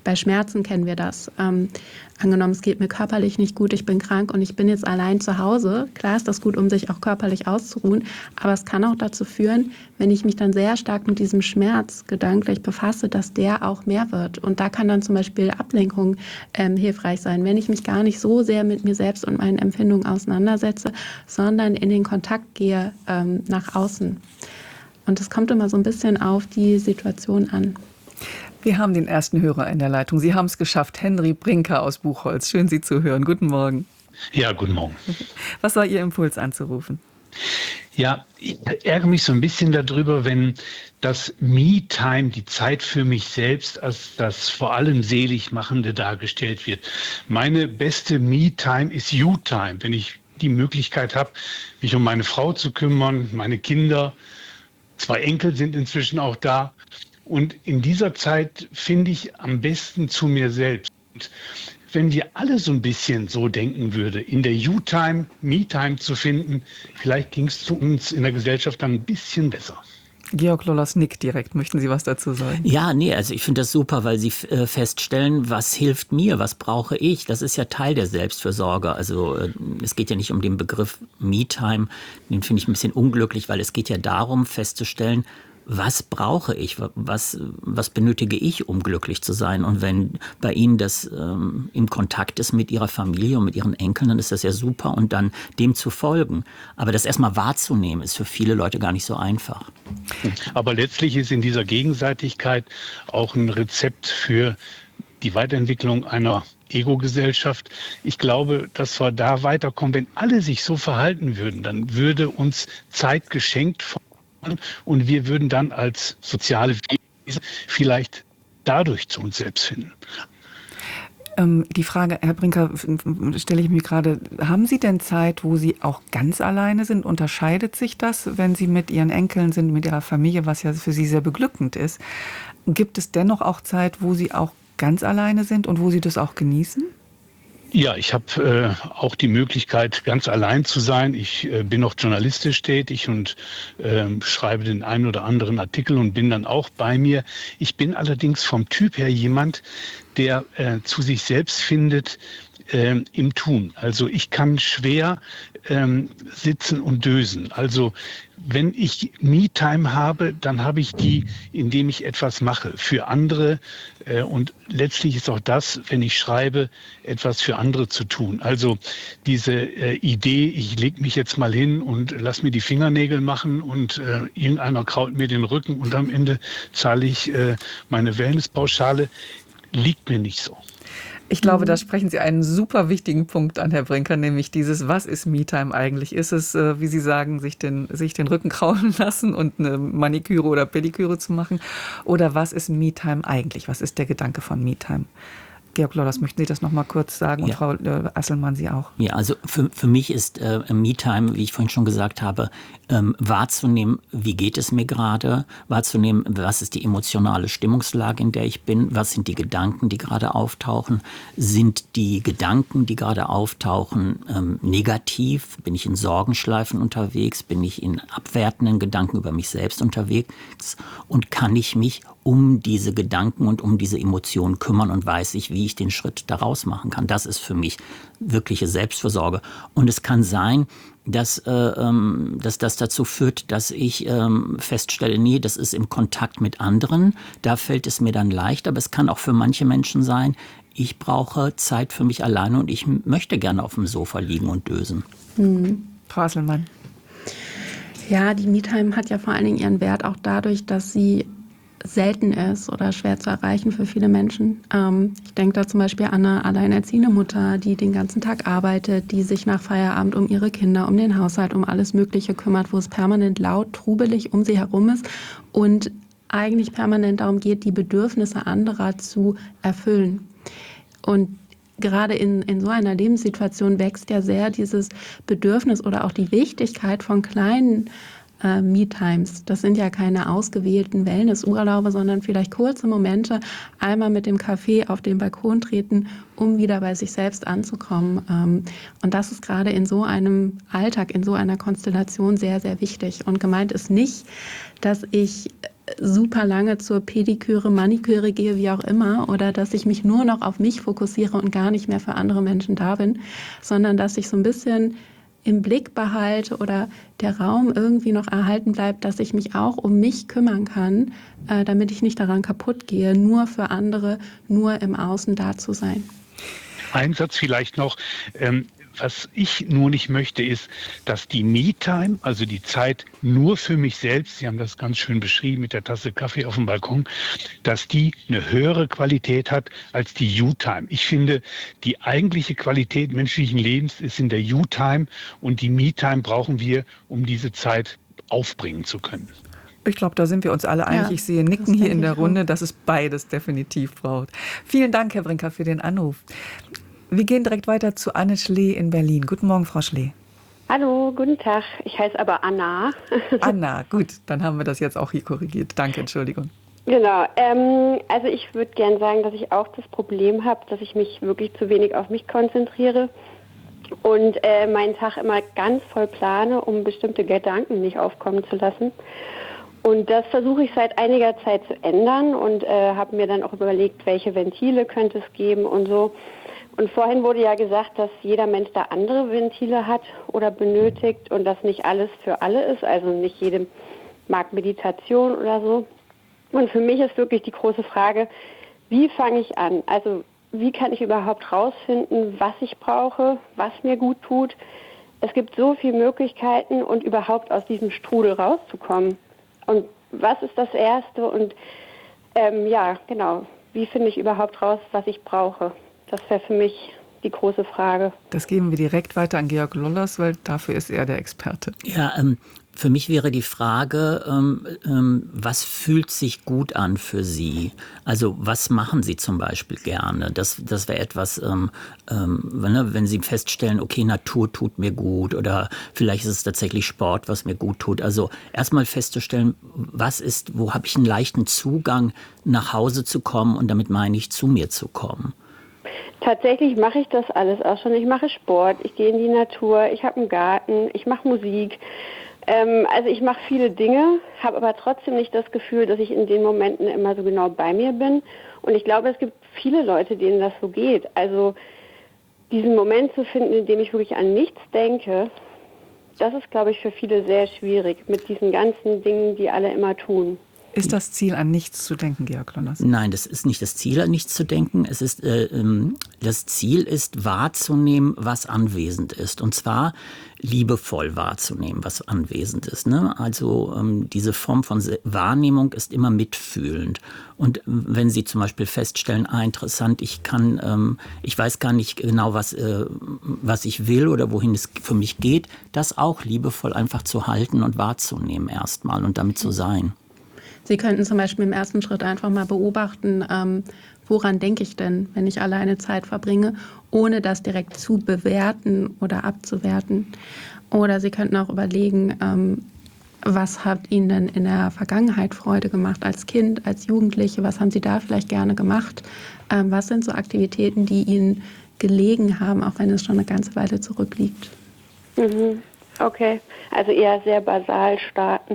Bei Schmerzen kennen wir das. Ähm, angenommen, es geht mir körperlich nicht gut, ich bin krank und ich bin jetzt allein zu Hause. Klar ist das gut, um sich auch körperlich auszuruhen, aber es kann auch dazu führen, wenn ich mich dann sehr stark mit diesem Schmerz gedanklich befasse, dass der auch mehr wird. Und da kann dann zum Beispiel Ablenkung ähm, hilfreich sein, wenn ich mich gar nicht so sehr mit mir selbst und meinen Empfindungen auseinandersetze, sondern in den Kontakt gehe ähm, nach außen. Und es kommt immer so ein bisschen auf die Situation an. Wir haben den ersten Hörer in der Leitung. Sie haben es geschafft. Henry Brinker aus Buchholz. Schön, Sie zu hören. Guten Morgen. Ja, guten Morgen. Was war Ihr Impuls anzurufen? Ja, ich ärgere mich so ein bisschen darüber, wenn das Me-Time, die Zeit für mich selbst, als das vor allem Seligmachende dargestellt wird. Meine beste Me-Time ist You-Time, wenn ich die Möglichkeit habe, mich um meine Frau zu kümmern, meine Kinder. Zwei Enkel sind inzwischen auch da. Und in dieser Zeit finde ich am besten zu mir selbst. Und wenn wir alle so ein bisschen so denken würden, in der You-Time, Me-Time zu finden, vielleicht ging es zu uns in der Gesellschaft dann ein bisschen besser. Georg Lollers nickt direkt. Möchten Sie was dazu sagen? Ja, nee, also ich finde das super, weil Sie äh, feststellen, was hilft mir, was brauche ich. Das ist ja Teil der Selbstfürsorge. Also äh, es geht ja nicht um den Begriff Me-Time, den finde ich ein bisschen unglücklich, weil es geht ja darum festzustellen, was brauche ich, was, was benötige ich, um glücklich zu sein? Und wenn bei Ihnen das ähm, im Kontakt ist mit Ihrer Familie und mit Ihren Enkeln, dann ist das ja super und dann dem zu folgen. Aber das erstmal wahrzunehmen, ist für viele Leute gar nicht so einfach. Aber letztlich ist in dieser Gegenseitigkeit auch ein Rezept für die Weiterentwicklung einer Ego-Gesellschaft. Ich glaube, dass wir da weiterkommen. Wenn alle sich so verhalten würden, dann würde uns Zeit geschenkt und wir würden dann als soziale Wesen vielleicht dadurch zu uns selbst finden. Ähm, die Frage, Herr Brinker, stelle ich mir gerade, haben Sie denn Zeit, wo Sie auch ganz alleine sind? Unterscheidet sich das, wenn Sie mit Ihren Enkeln sind, mit Ihrer Familie, was ja für Sie sehr beglückend ist? Gibt es dennoch auch Zeit, wo Sie auch ganz alleine sind und wo Sie das auch genießen? Ja, ich habe äh, auch die Möglichkeit, ganz allein zu sein. Ich äh, bin noch journalistisch tätig und äh, schreibe den einen oder anderen Artikel und bin dann auch bei mir. Ich bin allerdings vom Typ her jemand, der äh, zu sich selbst findet äh, im Tun. Also ich kann schwer ähm, sitzen und dösen. Also wenn ich Me-Time habe, dann habe ich die, indem ich etwas mache für andere. Äh, und letztlich ist auch das, wenn ich schreibe, etwas für andere zu tun. Also diese äh, Idee, ich lege mich jetzt mal hin und lass mir die Fingernägel machen und äh, irgendeiner kraut mir den Rücken und am Ende zahle ich äh, meine Wellnesspauschale, liegt mir nicht so. Ich glaube, da sprechen Sie einen super wichtigen Punkt an, Herr Brinker, nämlich dieses, was ist Me-Time eigentlich? Ist es, äh, wie Sie sagen, sich den, sich den Rücken kraulen lassen und eine Maniküre oder Pediküre zu machen? Oder was ist Me-Time eigentlich? Was ist der Gedanke von Me-Time? Georg Lollers, möchten Sie das noch mal kurz sagen? Und ja. Frau äh, Asselmann, Sie auch? Ja, also für, für mich ist äh, Me-Time, wie ich vorhin schon gesagt habe, ähm, wahrzunehmen, wie geht es mir gerade, wahrzunehmen, was ist die emotionale Stimmungslage, in der ich bin, was sind die Gedanken, die gerade auftauchen, sind die Gedanken, die gerade auftauchen, ähm, negativ, bin ich in Sorgenschleifen unterwegs, bin ich in abwertenden Gedanken über mich selbst unterwegs und kann ich mich um diese Gedanken und um diese Emotionen kümmern und weiß ich, wie ich den Schritt daraus machen kann. Das ist für mich wirkliche Selbstfürsorge. Und es kann sein, dass, äh, ähm, dass das dazu führt, dass ich ähm, feststelle, nee, das ist im Kontakt mit anderen, da fällt es mir dann leicht, aber es kann auch für manche Menschen sein, ich brauche Zeit für mich alleine und ich möchte gerne auf dem Sofa liegen und dösen. Mhm. Frau Asselmann. Ja, die Me-Time hat ja vor allen Dingen ihren Wert auch dadurch, dass sie selten ist oder schwer zu erreichen für viele Menschen. Ähm, ich denke da zum Beispiel an eine alleinerziehende Mutter, die den ganzen Tag arbeitet, die sich nach Feierabend um ihre Kinder, um den Haushalt, um alles Mögliche kümmert, wo es permanent laut, trubelig um sie herum ist und eigentlich permanent darum geht, die Bedürfnisse anderer zu erfüllen. Und gerade in, in so einer Lebenssituation wächst ja sehr dieses Bedürfnis oder auch die Wichtigkeit von kleinen Me-Times. Das sind ja keine ausgewählten Wellnessurlaube, sondern vielleicht kurze Momente, einmal mit dem Kaffee auf den Balkon treten, um wieder bei sich selbst anzukommen. Und das ist gerade in so einem Alltag, in so einer Konstellation sehr, sehr wichtig. Und gemeint ist nicht, dass ich super lange zur Pediküre, Maniküre gehe, wie auch immer, oder dass ich mich nur noch auf mich fokussiere und gar nicht mehr für andere Menschen da bin, sondern dass ich so ein bisschen im Blick behalte oder der Raum irgendwie noch erhalten bleibt, dass ich mich auch um mich kümmern kann, äh, damit ich nicht daran kaputt gehe, nur für andere, nur im Außen da zu sein. Ein Satz vielleicht noch. Ähm Was ich nur nicht möchte, ist, dass die Me-Time, also die Zeit nur für mich selbst, Sie haben das ganz schön beschrieben mit der Tasse Kaffee auf dem Balkon, dass die eine höhere Qualität hat als die You-Time. Ich finde, die eigentliche Qualität menschlichen Lebens ist in der You-Time und die Me-Time brauchen wir, um diese Zeit aufbringen zu können. Ich glaube, da sind wir uns alle einig. Ja, ich sehe Nicken das hier denke in der ich Runde, auch. dass es beides definitiv braucht. Vielen Dank, Herr Brinker, für den Anruf. Wir gehen direkt weiter zu Anne Schlee in Berlin. Guten Morgen, Frau Schlee. Hallo, guten Tag. Ich heiße aber Anna. Anna, gut, dann haben wir das jetzt auch hier korrigiert. Danke, Entschuldigung. Genau. Ähm, also ich würde gerne sagen, dass ich auch das Problem habe, dass ich mich wirklich zu wenig auf mich konzentriere und äh, meinen Tag immer ganz voll plane, um bestimmte Gedanken nicht aufkommen zu lassen. Und das versuche ich seit einiger Zeit zu ändern und äh, habe mir dann auch überlegt, welche Ventile könnte es geben und so. Und vorhin wurde ja gesagt, dass jeder Mensch da andere Ventile hat oder benötigt und dass nicht alles für alle ist. Also nicht jedem mag Meditation oder so. Und für mich ist wirklich die große Frage, wie fange ich an? Also wie kann ich überhaupt rausfinden, was ich brauche, was mir gut tut? Es gibt so viele Möglichkeiten und überhaupt aus diesem Strudel rauszukommen. Und was ist das Erste? Und ähm, ja, genau, wie finde ich überhaupt raus, was ich brauche? Das wäre für mich die große Frage. Das geben wir direkt weiter an Georg Lollers, weil dafür ist er der Experte. Ja, ähm, für mich wäre die Frage, ähm, ähm, was fühlt sich gut an für Sie? Also was machen Sie zum Beispiel gerne? Das, das wäre etwas, ähm, ähm, wenn, wenn Sie feststellen, okay, Natur tut mir gut oder vielleicht ist es tatsächlich Sport, was mir gut tut. Also erstmal festzustellen, was ist, wo habe ich einen leichten Zugang, nach Hause zu kommen und damit meine ich, zu mir zu kommen. Tatsächlich mache ich das alles auch schon. Ich mache Sport, ich gehe in die Natur, ich habe einen Garten, ich mache Musik. Ähm, also ich mache viele Dinge, habe aber trotzdem nicht das Gefühl, dass ich in den Momenten immer so genau bei mir bin. Und ich glaube, es gibt viele Leute, denen das so geht. Also diesen Moment zu finden, in dem ich wirklich an nichts denke, das ist, glaube ich, für viele sehr schwierig mit diesen ganzen Dingen, die alle immer tun. Ist das Ziel, an nichts zu denken, Georg Lollers? Nein, das ist nicht das Ziel, an nichts zu denken. Es ist, äh, ähm, das Ziel ist, wahrzunehmen, was anwesend ist. Und zwar liebevoll wahrzunehmen, was anwesend ist. Ne? Also ähm, diese Form von Wahrnehmung ist immer mitfühlend. Und wenn Sie zum Beispiel feststellen, ah, interessant, ich kann, ähm, ich weiß gar nicht genau, was, äh, was ich will oder wohin es für mich geht, das auch liebevoll einfach zu halten und wahrzunehmen erstmal und damit zu sein. Sie könnten zum Beispiel im ersten Schritt einfach mal beobachten, ähm, woran denke ich denn, wenn ich alleine Zeit verbringe, ohne das direkt zu bewerten oder abzuwerten. Oder Sie könnten auch überlegen, ähm, was hat Ihnen denn in der Vergangenheit Freude gemacht als Kind, als Jugendliche? Was haben Sie da vielleicht gerne gemacht? Ähm, was sind so Aktivitäten, die Ihnen gelegen haben, auch wenn es schon eine ganze Weile zurückliegt? Mhm. Okay, also eher sehr basal starten.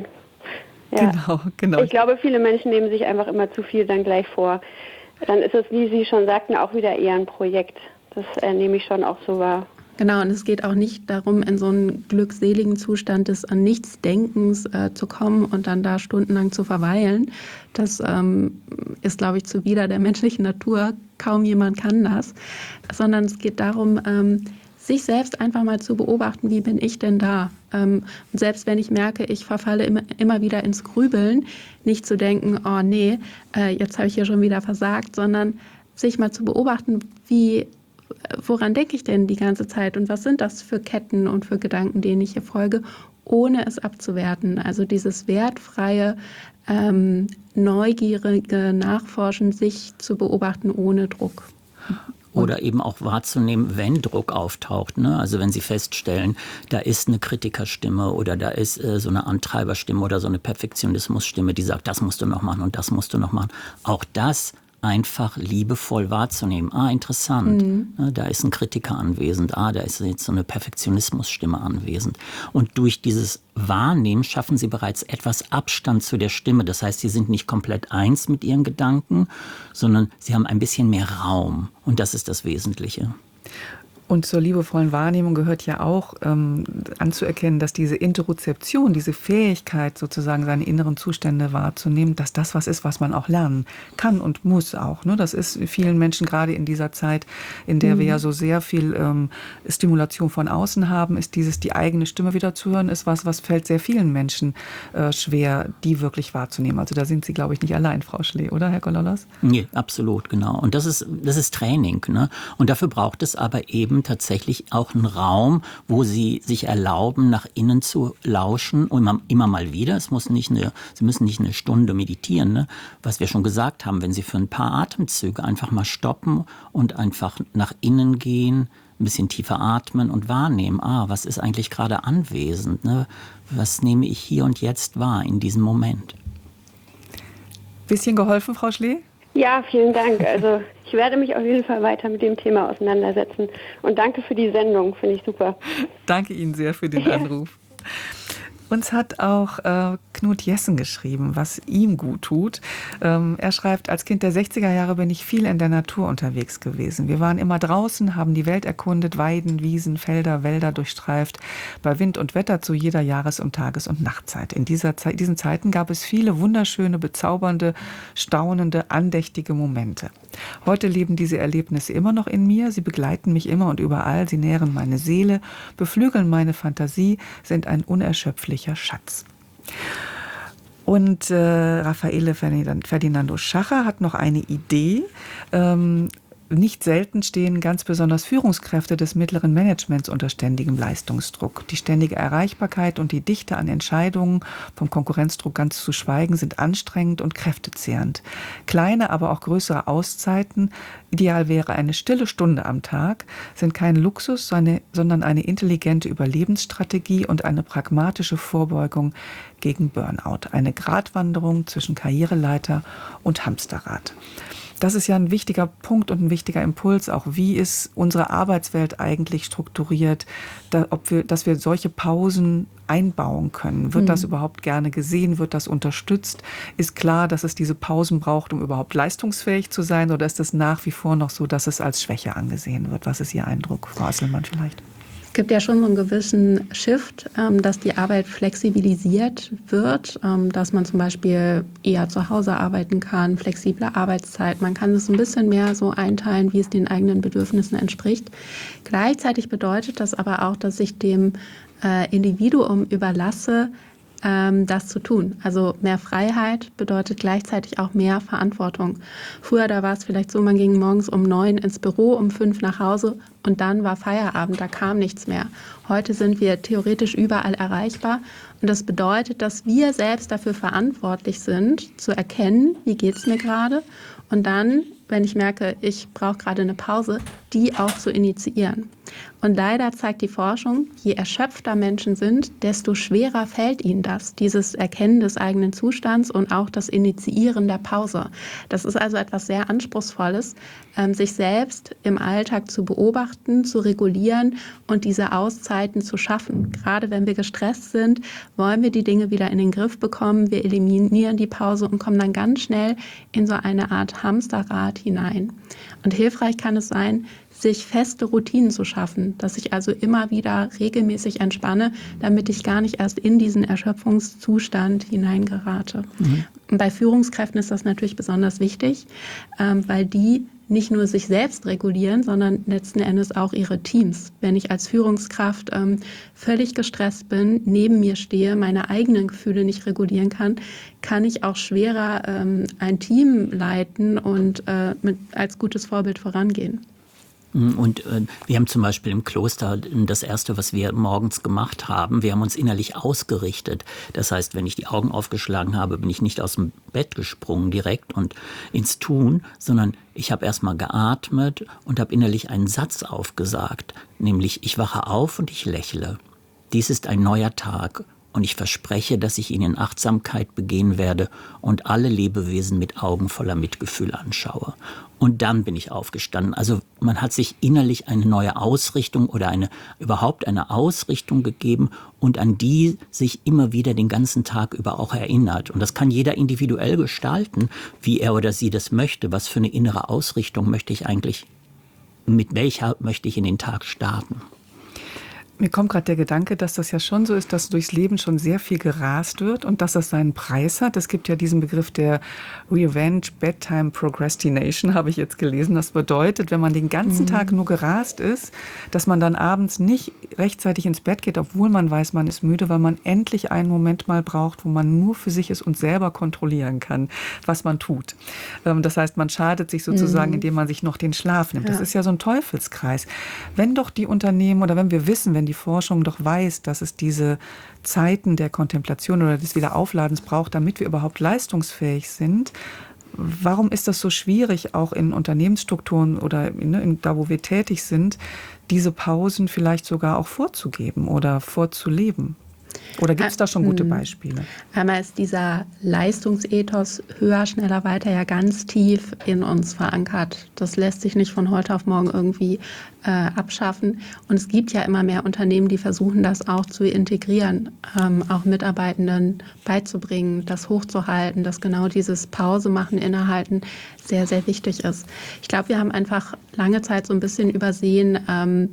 Ja. Genau, genau. Ich glaube, viele Menschen nehmen sich einfach immer zu viel dann gleich vor. Dann ist es, wie Sie schon sagten, auch wieder eher ein Projekt. Das äh, nehme ich schon auch so wahr. Genau, und es geht auch nicht darum, in so einen glückseligen Zustand des an nichts Denkens äh, zu kommen und dann da stundenlang zu verweilen. Das ähm, ist, glaube ich, zuwider der menschlichen Natur. Kaum jemand kann das. Sondern es geht darum, ähm, sich selbst einfach mal zu beobachten, wie bin ich denn da? Ähm, und selbst wenn ich merke, ich verfalle immer, immer wieder ins Grübeln, nicht zu denken, oh nee, äh, jetzt habe ich hier schon wieder versagt, sondern sich mal zu beobachten, wie, woran denke ich denn die ganze Zeit und was sind das für Ketten und für Gedanken, denen ich hier folge, ohne es abzuwerten. Also dieses wertfreie, ähm, neugierige Nachforschen, sich zu beobachten ohne Druck. Oder eben auch wahrzunehmen, wenn Druck auftaucht. Ne? Also wenn Sie feststellen, da ist eine Kritikerstimme oder da ist äh, so eine Antreiberstimme oder so eine Perfektionismusstimme, die sagt, das musst du noch machen und das musst du noch machen. Auch das einfach liebevoll wahrzunehmen. Ah, interessant, mhm. da ist ein Kritiker anwesend, ah, da ist jetzt so eine Perfektionismusstimme anwesend. Und durch dieses Wahrnehmen schaffen sie bereits etwas Abstand zu der Stimme. Das heißt, sie sind nicht komplett eins mit ihren Gedanken, sondern sie haben ein bisschen mehr Raum. Und das ist das Wesentliche. Und zur liebevollen Wahrnehmung gehört ja auch ähm, anzuerkennen, dass diese Interozeption, diese Fähigkeit sozusagen seine inneren Zustände wahrzunehmen, dass das was ist, was man auch lernen kann und muss auch. Ne? Das ist vielen Menschen gerade in dieser Zeit, in der mhm. wir ja so sehr viel ähm, Stimulation von außen haben, ist dieses, die eigene Stimme wieder zu hören, ist was, was fällt sehr vielen Menschen äh, schwer, die wirklich wahrzunehmen. Also da sind Sie, glaube ich, nicht allein, Frau Schlee, oder, Herr Gollolas? Nee, absolut, genau. Und das ist, das ist Training. Ne? Und dafür braucht es aber eben tatsächlich auch einen Raum, wo sie sich erlauben, nach innen zu lauschen und immer, immer mal wieder. Es muss nicht eine, sie müssen nicht eine Stunde meditieren, ne? Was wir schon gesagt haben, wenn sie für ein paar Atemzüge einfach mal stoppen und einfach nach innen gehen, ein bisschen tiefer atmen und wahrnehmen, ah, was ist eigentlich gerade anwesend, ne? Was nehme ich hier und jetzt wahr in diesem Moment? Bisschen geholfen, Frau Schlee? Ja, vielen Dank. Also ich werde mich auf jeden Fall weiter mit dem Thema auseinandersetzen. Und danke für die Sendung, finde ich super. Danke Ihnen sehr für den Anruf. Uns hat auch äh, Knut Jessen geschrieben, was ihm gut tut. Ähm, er schreibt, als Kind der sechziger Jahre bin ich viel in der Natur unterwegs gewesen. Wir waren immer draußen, haben die Welt erkundet, Weiden, Wiesen, Felder, Wälder durchstreift, bei Wind und Wetter zu jeder Jahres- und Tages- und Nachtzeit. In dieser Zeit, diesen Zeiten gab es viele wunderschöne, bezaubernde, staunende, andächtige Momente. Heute leben diese Erlebnisse immer noch in mir. Sie begleiten mich immer und überall. Sie nähren meine Seele, beflügeln meine Fantasie, sind ein unerschöpflicher Schatz. Und äh, Raffaele Ferdinando Schacher hat noch eine Idee. Ähm, Nicht selten stehen ganz besonders Führungskräfte des mittleren Managements unter ständigem Leistungsdruck. Die ständige Erreichbarkeit und die Dichte an Entscheidungen, vom Konkurrenzdruck ganz zu schweigen, sind anstrengend und kräftezehrend. Kleine, aber auch größere Auszeiten, ideal wäre eine stille Stunde am Tag, sind kein Luxus, sondern eine intelligente Überlebensstrategie und eine pragmatische Vorbeugung gegen Burnout. Eine Gratwanderung zwischen Karriereleiter und Hamsterrad. Das ist ja ein wichtiger Punkt und ein wichtiger Impuls auch. Wie ist unsere Arbeitswelt eigentlich strukturiert, da, ob wir, dass wir solche Pausen einbauen können? Wird mhm. das überhaupt gerne gesehen? Wird das unterstützt? Ist klar, dass es diese Pausen braucht, um überhaupt leistungsfähig zu sein? Oder ist es nach wie vor noch so, dass es als Schwäche angesehen wird? Was ist Ihr Eindruck, Frau Asselmann vielleicht? Es gibt ja schon so einen gewissen Shift, ähm, dass die Arbeit flexibilisiert wird, ähm, dass man zum Beispiel eher zu Hause arbeiten kann, flexible Arbeitszeit. Man kann es ein bisschen mehr so einteilen, wie es den eigenen Bedürfnissen entspricht. Gleichzeitig bedeutet das aber auch, dass ich dem äh, Individuum überlasse, ähm, das zu tun. Also mehr Freiheit bedeutet gleichzeitig auch mehr Verantwortung. Früher, da war es vielleicht so, man ging morgens um neun ins Büro, um fünf nach Hause und dann war Feierabend, da kam nichts mehr. Heute sind wir theoretisch überall erreichbar und das bedeutet, dass wir selbst dafür verantwortlich sind, zu erkennen, wie geht es mir gerade und dann, wenn ich merke, ich brauche gerade eine Pause, die auch zu initiieren. Und leider zeigt die Forschung, je erschöpfter Menschen sind, desto schwerer fällt ihnen das, dieses Erkennen des eigenen Zustands und auch das Initiieren der Pause. Das ist also etwas sehr Anspruchsvolles, sich selbst im Alltag zu beobachten, zu regulieren und diese Auszeiten zu schaffen. Gerade wenn wir gestresst sind, wollen wir die Dinge wieder in den Griff bekommen. Wir eliminieren die Pause und kommen dann ganz schnell in so eine Art Hamsterrad hinein. Und hilfreich kann es sein, sich feste Routinen zu schaffen, dass ich also immer wieder regelmäßig entspanne, damit ich gar nicht erst in diesen Erschöpfungszustand hineingerate. Mhm. Und bei Führungskräften ist das natürlich besonders wichtig, ähm, weil die nicht nur sich selbst regulieren, sondern letzten Endes auch ihre Teams. Wenn ich als Führungskraft ähm, völlig gestresst bin, neben mir stehe, meine eigenen Gefühle nicht regulieren kann, kann ich auch schwerer ähm, ein Team leiten und äh, mit, als gutes Vorbild vorangehen. Und äh, wir haben zum Beispiel im Kloster das Erste, was wir morgens gemacht haben, wir haben uns innerlich ausgerichtet. Das heißt, wenn ich die Augen aufgeschlagen habe, bin ich nicht aus dem Bett gesprungen direkt und ins Tun, sondern ich habe erst mal geatmet und habe innerlich einen Satz aufgesagt, nämlich ich wache auf und ich lächle. Dies ist ein neuer Tag und ich verspreche, dass ich ihn in Achtsamkeit begehen werde und alle Lebewesen mit Augen voller Mitgefühl anschaue. Und dann bin ich aufgestanden. Also man hat sich innerlich eine neue Ausrichtung oder eine überhaupt eine Ausrichtung gegeben und an die sich immer wieder den ganzen Tag über auch erinnert. Und das kann jeder individuell gestalten, wie er oder sie das möchte. Was für eine innere Ausrichtung möchte ich eigentlich, mit welcher möchte ich in den Tag starten? Mir kommt gerade der Gedanke, dass das ja schon so ist, dass durchs Leben schon sehr viel gerast wird und dass das seinen Preis hat. Es gibt ja diesen Begriff der Revenge Bedtime Procrastination, habe ich jetzt gelesen. Das bedeutet, wenn man den ganzen mhm. Tag nur gerast ist, dass man dann abends nicht rechtzeitig ins Bett geht, obwohl man weiß, man ist müde, weil man endlich einen Moment mal braucht, wo man nur für sich ist und selber kontrollieren kann, was man tut. Das heißt, man schadet sich sozusagen, mhm. indem man sich noch den Schlaf nimmt. Das ja. ist ja so ein Teufelskreis. Wenn doch die Unternehmen oder wenn wir wissen, wenn die Forschung doch weiß, dass es diese Zeiten der Kontemplation oder des Wiederaufladens braucht, damit wir überhaupt leistungsfähig sind, warum ist das so schwierig, auch in Unternehmensstrukturen oder ne, in, da, wo wir tätig sind, diese Pausen vielleicht sogar auch vorzugeben oder vorzuleben? Oder gibt es da schon gute Beispiele? Einmal ist dieser Leistungsethos höher, schneller, weiter ja ganz tief in uns verankert. Das lässt sich nicht von heute auf morgen irgendwie äh, abschaffen. Und es gibt ja immer mehr Unternehmen, die versuchen, das auch zu integrieren, ähm, auch Mitarbeitenden beizubringen, das hochzuhalten, dass genau dieses Pause machen, innehalten sehr, sehr wichtig ist. Ich glaube, wir haben einfach lange Zeit so ein bisschen übersehen, ähm,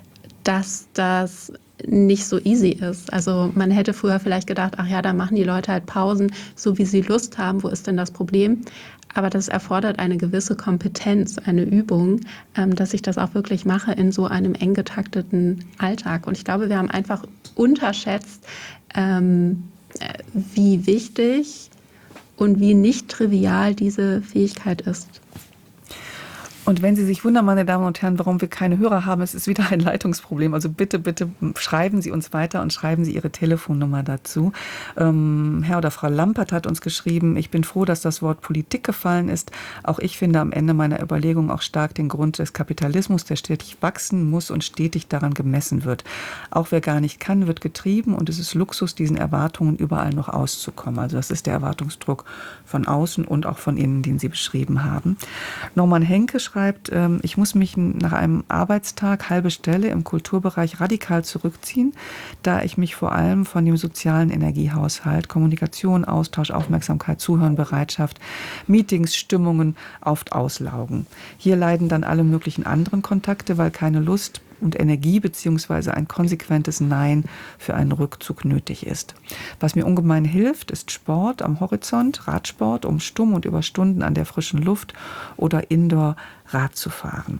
dass das nicht so easy ist. Also man hätte früher vielleicht gedacht, ach ja, da machen die Leute halt Pausen, so wie sie Lust haben, wo ist denn das Problem? Aber das erfordert eine gewisse Kompetenz, eine Übung, ähm, dass ich das auch wirklich mache in so einem eng getakteten Alltag. Und ich glaube, wir haben einfach unterschätzt, ähm, wie wichtig und wie nicht trivial diese Fähigkeit ist. Und wenn Sie sich wundern, meine Damen und Herren, warum wir keine Hörer haben, es ist wieder ein Leitungsproblem. Also bitte, bitte schreiben Sie uns weiter und schreiben Sie Ihre Telefonnummer dazu. Ähm, Herr oder Frau Lampert hat uns geschrieben, ich bin froh, dass das Wort Politik gefallen ist. Auch ich finde am Ende meiner Überlegung auch stark den Grund des Kapitalismus, der stetig wachsen muss und stetig daran gemessen wird. Auch wer gar nicht kann, wird getrieben und es ist Luxus, diesen Erwartungen überall noch auszukommen. Also das ist der Erwartungsdruck von außen und auch von innen, den Sie beschrieben haben. Norman Henke schreibt, ich muss mich nach einem Arbeitstag halbe Stelle im Kulturbereich radikal zurückziehen, da ich mich vor allem von dem sozialen Energiehaushalt, Kommunikation, Austausch, Aufmerksamkeit, Zuhören, Bereitschaft, Meetings, Stimmungen oft auslaugen. Hier leiden dann alle möglichen anderen Kontakte, weil keine Lust und Energie bzw. ein konsequentes Nein für einen Rückzug nötig ist. Was mir ungemein hilft, ist Sport am Horizont, Radsport, um stumm und über Stunden an der frischen Luft oder Indoor Rad zu fahren.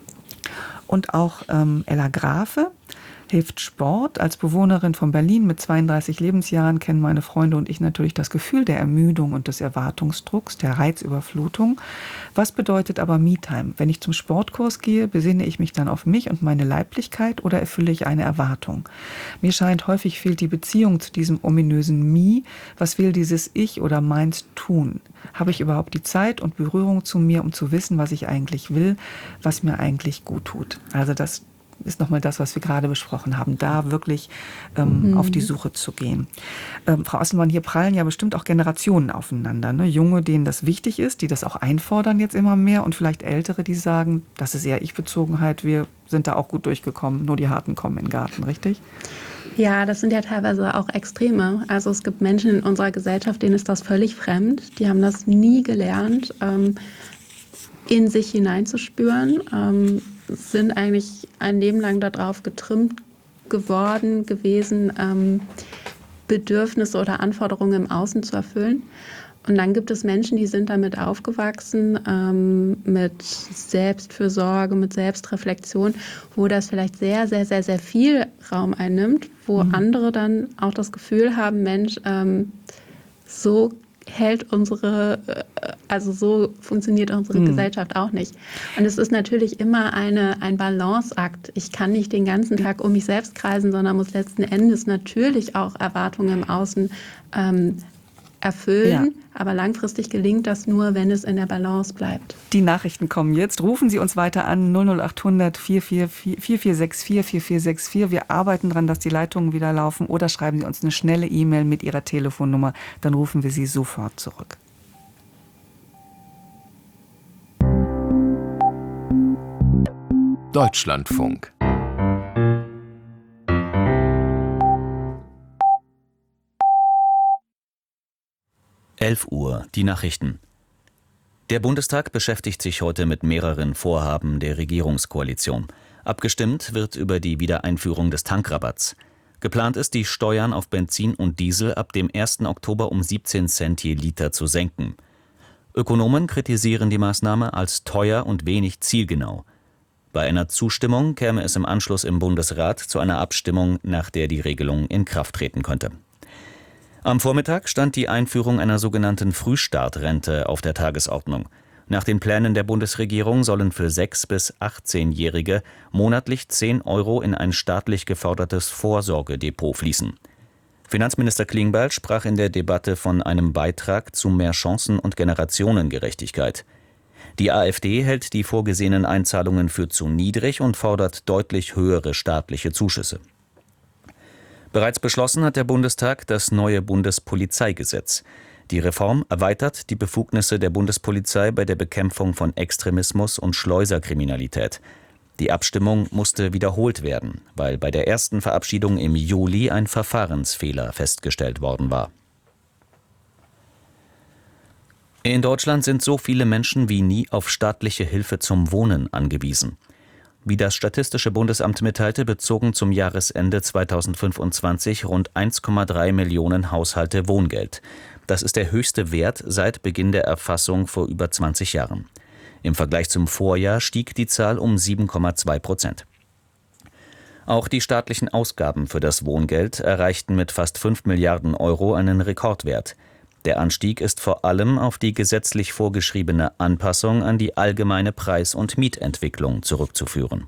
Und auch ähm, Ella Grafe hilft Sport. Als Bewohnerin von Berlin mit zweiunddreißig Lebensjahren kennen meine Freunde und ich natürlich das Gefühl der Ermüdung und des Erwartungsdrucks, der Reizüberflutung. Was bedeutet aber Me-Time? Wenn ich zum Sportkurs gehe, besinne ich mich dann auf mich und meine Leiblichkeit oder erfülle ich eine Erwartung? Mir scheint, häufig fehlt die Beziehung zu diesem ominösen Me. Was will dieses Ich oder meins tun? Habe ich überhaupt die Zeit und Berührung zu mir, um zu wissen, was ich eigentlich will, was mir eigentlich gut tut? Also das ist nochmal das, was wir gerade besprochen haben, da wirklich ähm, mhm. auf die Suche zu gehen. Ähm, Frau Asselmann, hier prallen ja bestimmt auch Generationen aufeinander. Ne? Junge, denen das wichtig ist, die das auch einfordern jetzt immer mehr und vielleicht Ältere, die sagen, das ist eher Ich-Bezogenheit, wir sind da auch gut durchgekommen, nur die Harten kommen in den Garten, richtig? Ja, das sind ja teilweise auch Extreme. Also es gibt Menschen in unserer Gesellschaft, denen ist das völlig fremd. Die haben das nie gelernt, ähm, in sich hineinzuspüren, ähm, sind eigentlich ein Leben lang darauf getrimmt geworden, gewesen, ähm, Bedürfnisse oder Anforderungen im Außen zu erfüllen. Und dann gibt es Menschen, die sind damit aufgewachsen, ähm, mit Selbstfürsorge, mit Selbstreflexion, wo das vielleicht sehr, sehr, sehr, sehr viel Raum einnimmt, wo mhm. andere dann auch das Gefühl haben, Mensch, ähm, so hält unsere, also so funktioniert unsere mhm. Gesellschaft auch nicht. Und es ist natürlich immer eine, ein Balanceakt. Ich kann nicht den ganzen Tag um mich selbst kreisen, sondern muss letzten Endes natürlich auch Erwartungen im Außen ähm, erfüllen, Ja. aber langfristig gelingt das nur, wenn es in der Balance bleibt. Die Nachrichten kommen jetzt. Rufen Sie uns weiter an null null acht hundert vier vier vier vier vier sechs vier vier vier sechs vier. Wir arbeiten daran, dass die Leitungen wieder laufen. Oder schreiben Sie uns eine schnelle E-Mail mit Ihrer Telefonnummer. Dann rufen wir Sie sofort zurück. Deutschlandfunk. elf Uhr, die Nachrichten. Der Bundestag beschäftigt sich heute mit mehreren Vorhaben der Regierungskoalition. Abgestimmt wird über die Wiedereinführung des Tankrabatts. Geplant ist, die Steuern auf Benzin und Diesel ab dem ersten Oktober um siebzehn Cent je Liter zu senken. Ökonomen kritisieren die Maßnahme als teuer und wenig zielgenau. Bei einer Zustimmung käme es im Anschluss im Bundesrat zu einer Abstimmung, nach der die Regelung in Kraft treten könnte. Am Vormittag stand die Einführung einer sogenannten Frühstartrente auf der Tagesordnung. Nach den Plänen der Bundesregierung sollen für sechs- bis achtzehnjährige monatlich zehn Euro in ein staatlich gefördertes Vorsorgedepot fließen. Finanzminister Klingbeil sprach in der Debatte von einem Beitrag zu mehr Chancen und Generationengerechtigkeit. Die AfD hält die vorgesehenen Einzahlungen für zu niedrig und fordert deutlich höhere staatliche Zuschüsse. Bereits beschlossen hat der Bundestag das neue Bundespolizeigesetz. Die Reform erweitert die Befugnisse der Bundespolizei bei der Bekämpfung von Extremismus und Schleuserkriminalität. Die Abstimmung musste wiederholt werden, weil bei der ersten Verabschiedung im Juli ein Verfahrensfehler festgestellt worden war. In Deutschland sind so viele Menschen wie nie auf staatliche Hilfe zum Wohnen angewiesen. Wie das Statistische Bundesamt mitteilte, bezogen zum Jahresende zweitausendfünfundzwanzig rund eins Komma drei Millionen Haushalte Wohngeld. Das ist der höchste Wert seit Beginn der Erfassung vor über zwanzig Jahren. Im Vergleich zum Vorjahr stieg die Zahl um sieben Komma zwei Prozent. Auch die staatlichen Ausgaben für das Wohngeld erreichten mit fast fünf Milliarden Euro einen Rekordwert. Der Anstieg ist vor allem auf die gesetzlich vorgeschriebene Anpassung an die allgemeine Preis- und Mietentwicklung zurückzuführen.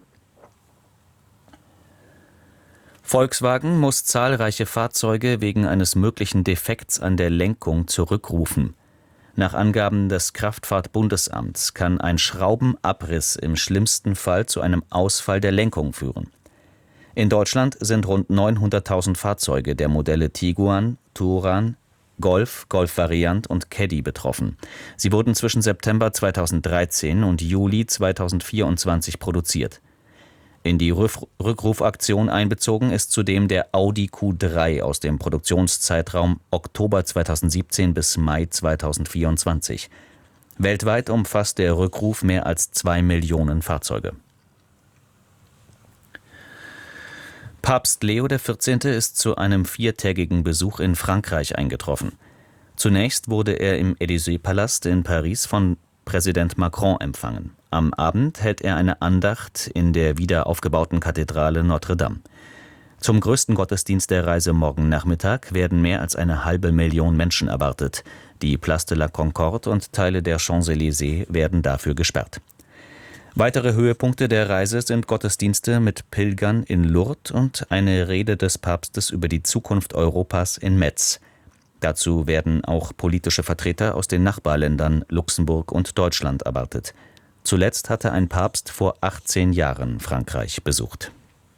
Volkswagen muss zahlreiche Fahrzeuge wegen eines möglichen Defekts an der Lenkung zurückrufen. Nach Angaben des Kraftfahrt-Bundesamts kann ein Schraubenabriss im schlimmsten Fall zu einem Ausfall der Lenkung führen. In Deutschland sind rund neunhunderttausend Fahrzeuge der Modelle Tiguan, Touran, Golf, Golf-Variant und Caddy betroffen. Sie wurden zwischen September zweitausenddreizehn und Juli zweitausendvierundzwanzig produziert. In die Rüff- Rückrufaktion einbezogen ist zudem der Audi Q drei aus dem Produktionszeitraum Oktober zweitausendsiebzehn bis Mai zweitausendvierundzwanzig. Weltweit umfasst der Rückruf mehr als zwei Millionen Fahrzeuge. Papst Leo der vierzehnte. Ist zu einem viertägigen Besuch in Frankreich eingetroffen. Zunächst wurde er im Élysée-Palast in Paris von Präsident Macron empfangen. Am Abend hält er eine Andacht in der wieder aufgebauten Kathedrale Notre-Dame. Zum größten Gottesdienst der Reise morgen Nachmittag werden mehr als eine halbe Million Menschen erwartet. Die Place de la Concorde und Teile der Champs-Élysées werden dafür gesperrt. Weitere Höhepunkte der Reise sind Gottesdienste mit Pilgern in Lourdes und eine Rede des Papstes über die Zukunft Europas in Metz. Dazu werden auch politische Vertreter aus den Nachbarländern Luxemburg und Deutschland erwartet. Zuletzt hatte ein Papst vor achtzehn Jahren Frankreich besucht.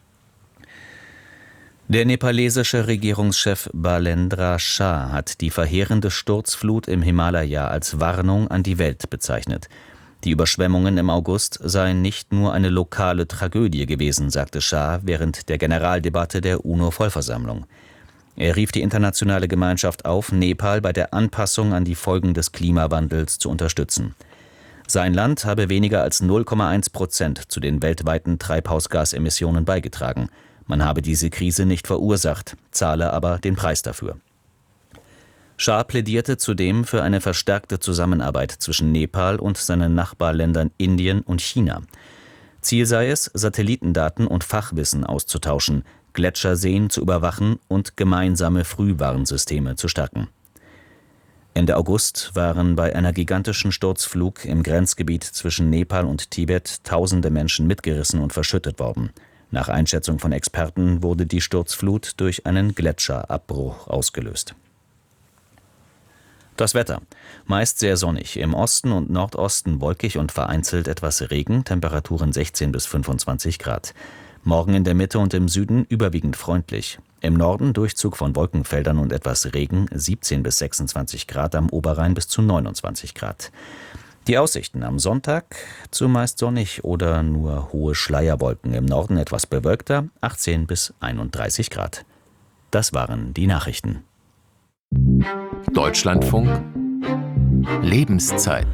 Der nepalesische Regierungschef Balendra Shah hat die verheerende Sturzflut im Himalaya als Warnung an die Welt bezeichnet. Die Überschwemmungen im August seien nicht nur eine lokale Tragödie gewesen, sagte Shah während der Generaldebatte der UNO-Vollversammlung. Er rief die internationale Gemeinschaft auf, Nepal bei der Anpassung an die Folgen des Klimawandels zu unterstützen. Sein Land habe weniger als null Komma eins Prozent zu den weltweiten Treibhausgasemissionen beigetragen. Man habe diese Krise nicht verursacht, zahle aber den Preis dafür. Shah plädierte zudem für eine verstärkte Zusammenarbeit zwischen Nepal und seinen Nachbarländern Indien und China. Ziel sei es, Satellitendaten und Fachwissen auszutauschen, Gletscherseen zu überwachen und gemeinsame Frühwarnsysteme zu stärken. Ende August waren bei einer gigantischen Sturzflug im Grenzgebiet zwischen Nepal und Tibet tausende Menschen mitgerissen und verschüttet worden. Nach Einschätzung von Experten wurde die Sturzflut durch einen Gletscherabbruch ausgelöst. Das Wetter. Meist sehr sonnig, im Osten und Nordosten wolkig und vereinzelt etwas Regen, Temperaturen sechzehn bis fünfundzwanzig Grad. Morgen in der Mitte und im Süden überwiegend freundlich. Im Norden Durchzug von Wolkenfeldern und etwas Regen, siebzehn bis sechsundzwanzig Grad, am Oberrhein bis zu neunundzwanzig Grad. Die Aussichten am Sonntag zumeist sonnig oder nur hohe Schleierwolken, im Norden etwas bewölkter, achtzehn bis einunddreißig Grad. Das waren die Nachrichten. Deutschlandfunk Lebenszeit.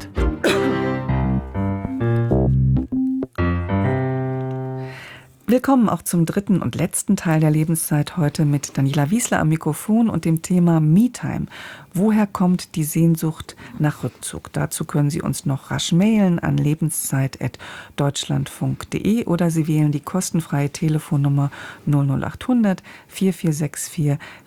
Willkommen auch zum dritten und letzten Teil der Lebenszeit, heute mit Daniela Wiesler am Mikrofon und dem Thema Me-Time. Woher kommt die Sehnsucht nach Rückzug? Dazu können Sie uns noch rasch mailen an lebenszeit at deutschlandfunk punkt de oder Sie wählen die kostenfreie Telefonnummer null null acht hundert vier vier sechs vier